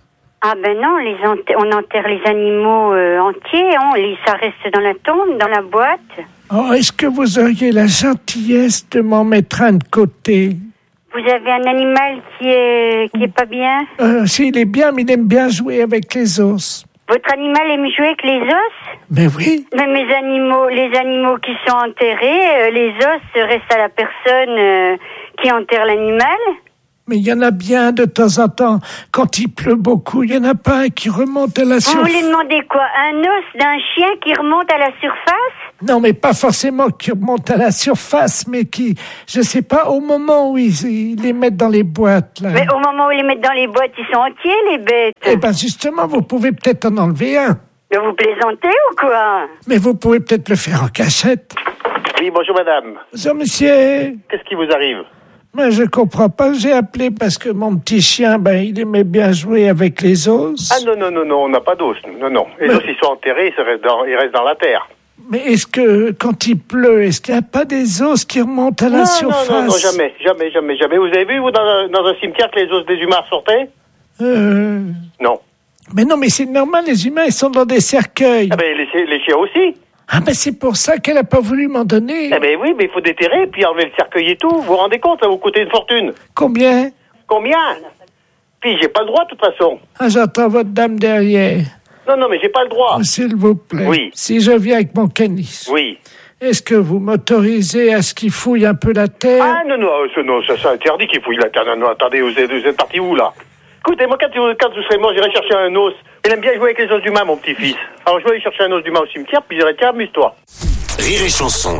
Ah ben non, on enterre les animaux entiers, ça reste dans la tombe, dans la boîte. Oh, est-ce que vous auriez la gentillesse de m'en mettre un de côté? Vous avez un animal qui est pas bien? S'il est bien, mais il aime bien jouer avec les os. Votre animal aime jouer avec les os? Mais oui. Mais les animaux qui sont enterrés, les os restent à la personne qui enterre l'animal. Mais il y en a bien de temps en temps. Quand il pleut beaucoup, il y en a pas un qui remonte à la surface. Vous voulez demander quoi? Un os d'un chien qui remonte à la surface? Non, mais pas forcément qui remonte à la surface, mais qui, je sais pas, au moment où ils les mettent dans les boîtes, là. Mais au moment où ils les mettent dans les boîtes, ils sont entiers, les bêtes. Eh ben, justement, vous pouvez peut-être en enlever un. Mais vous plaisantez ou quoi? Mais vous pouvez peut-être le faire en cachette. Oui, bonjour madame. Bonjour monsieur. Qu'est-ce qui vous arrive? Mais je comprends pas, j'ai appelé parce que mon petit chien, il aimait bien jouer avec les os. Ah non, on n'a pas d'os, non. Les os, ils sont enterrés, ils restent dans la terre. Mais est-ce que, quand il pleut, est-ce qu'il n'y a pas des os qui remontent à la surface? Non, jamais. Vous avez vu, vous, dans un cimetière, que les os des humains sortaient? Non. Mais non, mais c'est normal, les humains, ils sont dans des cercueils. Ah ben, les chiens aussi. Ah ben, c'est pour ça qu'elle n'a pas voulu m'en donner. Ah ben oui, mais il faut déterrer, puis enlever le cercueil et tout. Vous vous rendez compte, ça vous coûter une fortune. Combien? Puis j'ai pas le droit, de toute façon. Ah, j'entends votre dame derrière. Non, mais j'ai pas le droit. Oh, s'il vous plaît. Oui. Si je viens avec mon canis. Oui. Est-ce que vous m'autorisez à ce qu'il fouille un peu la terre? Ah non, ça c'est interdit qu'il fouille la terre. Non, attendez, vous êtes parti où, là? Écoutez, moi, quand vous serez mort, j'irai chercher un os. Il aime bien jouer avec les os d'humain, mon petit-fils. Alors, je vais aller chercher un os d'humain au cimetière, puis je dirai, tiens, amuse-toi. Rire et chanson.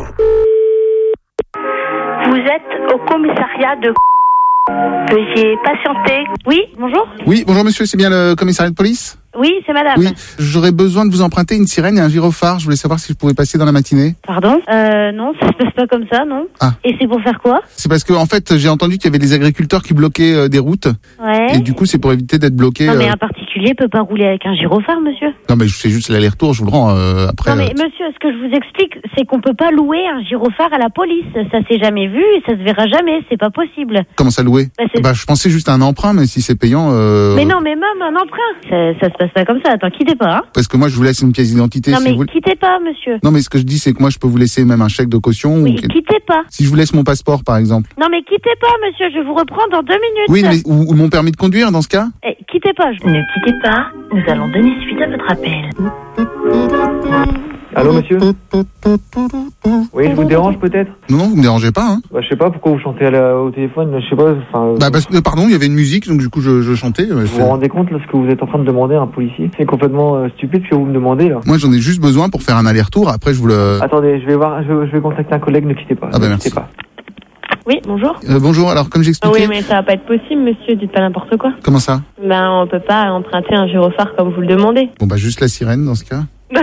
Vous êtes au commissariat de... Veuillez patienter. Oui, bonjour. Oui, bonjour monsieur, c'est bien le commissariat de police? Oui, c'est madame. Oui, j'aurais besoin de vous emprunter une sirène et un gyrophare. Je voulais savoir si je pouvais passer dans la matinée. Pardon? Non, ça se passe pas comme ça, non. Ah. Et c'est pour faire quoi? C'est parce que, en fait, j'ai entendu qu'il y avait des agriculteurs qui bloquaient des routes. Ouais. Et du coup, c'est pour éviter d'être bloqué. Non, mais un particulier peut pas rouler avec un gyrophare, monsieur. Non, mais je fais juste l'aller-retour, je vous le rends après. Non, mais monsieur, ce que je vous explique, c'est qu'on peut pas louer un gyrophare à la police. Ça s'est jamais vu et ça se verra jamais. C'est pas possible. Comment ça louer? Je pensais juste à un emprunt, mais si c'est payant... Mais non, mais même un emprunt. Ça se passe pas comme ça. Attends, quittez pas, hein. Parce que moi, je vous laisse une pièce d'identité. Non, si mais vous... quittez pas, monsieur. Non, mais ce que je dis, c'est que moi, je peux vous laisser même un chèque de caution. Oui, quittez pas. Si je vous laisse mon passeport, par exemple. Non, mais quittez pas, monsieur. Je vous reprends dans 2 minutes. Oui, mais ou mon permis de conduire, dans ce cas? Quittez pas. Ne quittez pas. Nous allons donner suite à votre appel. Allô, monsieur? Oui, je vous dérange peut-être? Non, vous me dérangez pas, hein. Je sais pas pourquoi vous chantez au téléphone, je sais pas, parce que, pardon, il y avait une musique, donc du coup, je chantais. Vous vous rendez compte, là, ce que vous êtes en train de demander à un policier? C'est complètement stupide ce que vous me demandez, là. Moi, j'en ai juste besoin pour faire un aller-retour, après, je vous le... Attendez, je vais contacter un collègue, ne quittez pas. Ah bah, merci. Pas. Oui, bonjour. Bonjour, alors, comme j'expliquais... Oui, mais ça va pas être possible, monsieur, dites pas n'importe quoi. Comment ça? On peut pas emprunter un gyrophare comme vous le demandez. Bon, juste la sirène, dans ce cas.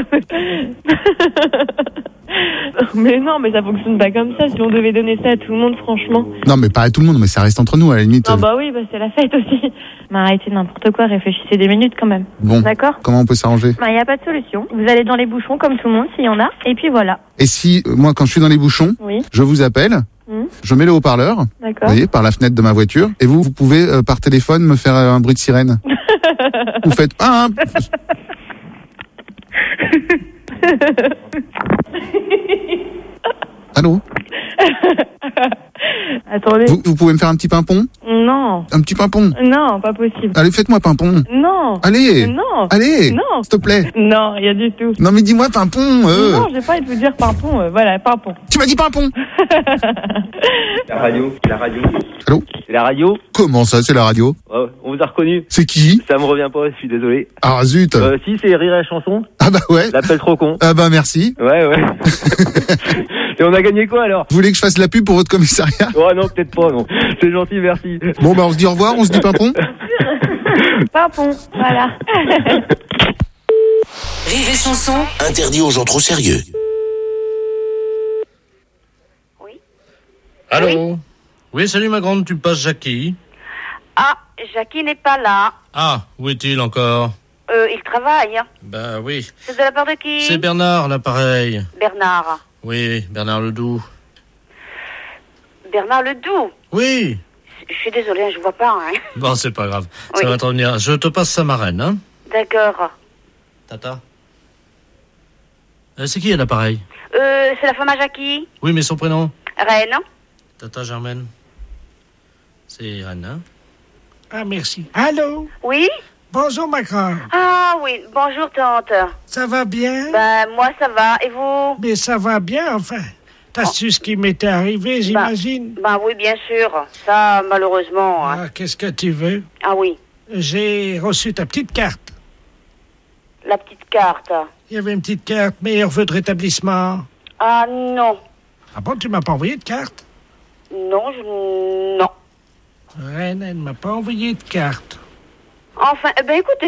Mais non, mais ça fonctionne pas comme ça. Si on devait donner ça à tout le monde, franchement. Non, mais pas à tout le monde, mais ça reste entre nous, à la limite. Non, oui, c'est la fête aussi. Mais arrêtez n'importe quoi, réfléchissez 2 minutes quand même. Bon, d'accord. Comment on peut s'arranger? Y a pas de solution. Vous allez dans les bouchons comme tout le monde, s'il y en a, et puis voilà. Et si, moi, quand je suis dans les bouchons, je vous appelle, je mets le haut-parleur, vous voyez, par la fenêtre de ma voiture, et vous pouvez, par téléphone, me faire un bruit de sirène. Vous faites... Allô? Attendez. Vous pouvez me faire un petit pimpon? Non. Un petit pimpon? Non, pas possible. Allez, faites-moi pimpon. Non. Allez. Non. Allez. Non. S'il te plaît. Non, rien du tout. Non, mais dis-moi pimpon. Non, j'ai pas envie de vous dire pimpon. Voilà, pimpon. Tu m'as dit pimpon. La radio. Allô? C'est la radio? Comment ça, c'est la radio? Ouais, on vous a reconnu. C'est qui? Ça me revient pas, je suis désolé. Ah zut. Si, c'est Rire et Chanson. Ah bah ouais. L'appel trop con. Ah bah merci. Ouais. Et on a gagné quoi alors? Vous voulez que je fasse la pub pour votre commissariat? Ouais, non, peut-être pas, non. C'est gentil, merci. Bon, on se dit au revoir, on se dit pimpon. Pimpon, voilà. Rire et chanson, interdit aux gens trop sérieux. Allô? Oui, salut ma grande, tu passes Jackie? Ah, Jackie n'est pas là. Ah, où est-il encore? Il travaille. Bah oui. C'est de la part de qui? C'est Bernard, l'appareil. Bernard. Oui, Bernard Ledoux. Bernard Ledoux? Oui. je suis désolée, je vois pas. Hein. Bon, c'est pas grave. Oui. Ça va te revenir. Je te passe sa marraine, hein. D'accord. Tata. C'est qui à l'appareil? C'est la femme à Jackie. Oui, mais son prénom? Reine. Tata Germaine. C'est Reine, hein? Ah, merci. Allô? Oui? Bonjour, ma grande. Ah oui, bonjour tante. Ça va bien? Ben, moi ça va, et vous? Mais ça va bien, enfin. T'as su ce qui m'était arrivé, j'imagine? Ben oui, bien sûr. Ça, malheureusement. Hein. Ah, qu'est-ce que tu veux? Ah oui. J'ai reçu ta petite carte. La petite carte. Il y avait une petite carte, meilleur vœu de rétablissement. Ah non. Ah bon, tu m'as pas envoyé de carte? Non, non. Reine, elle m'a pas envoyé de carte. Enfin, eh ben écoutez,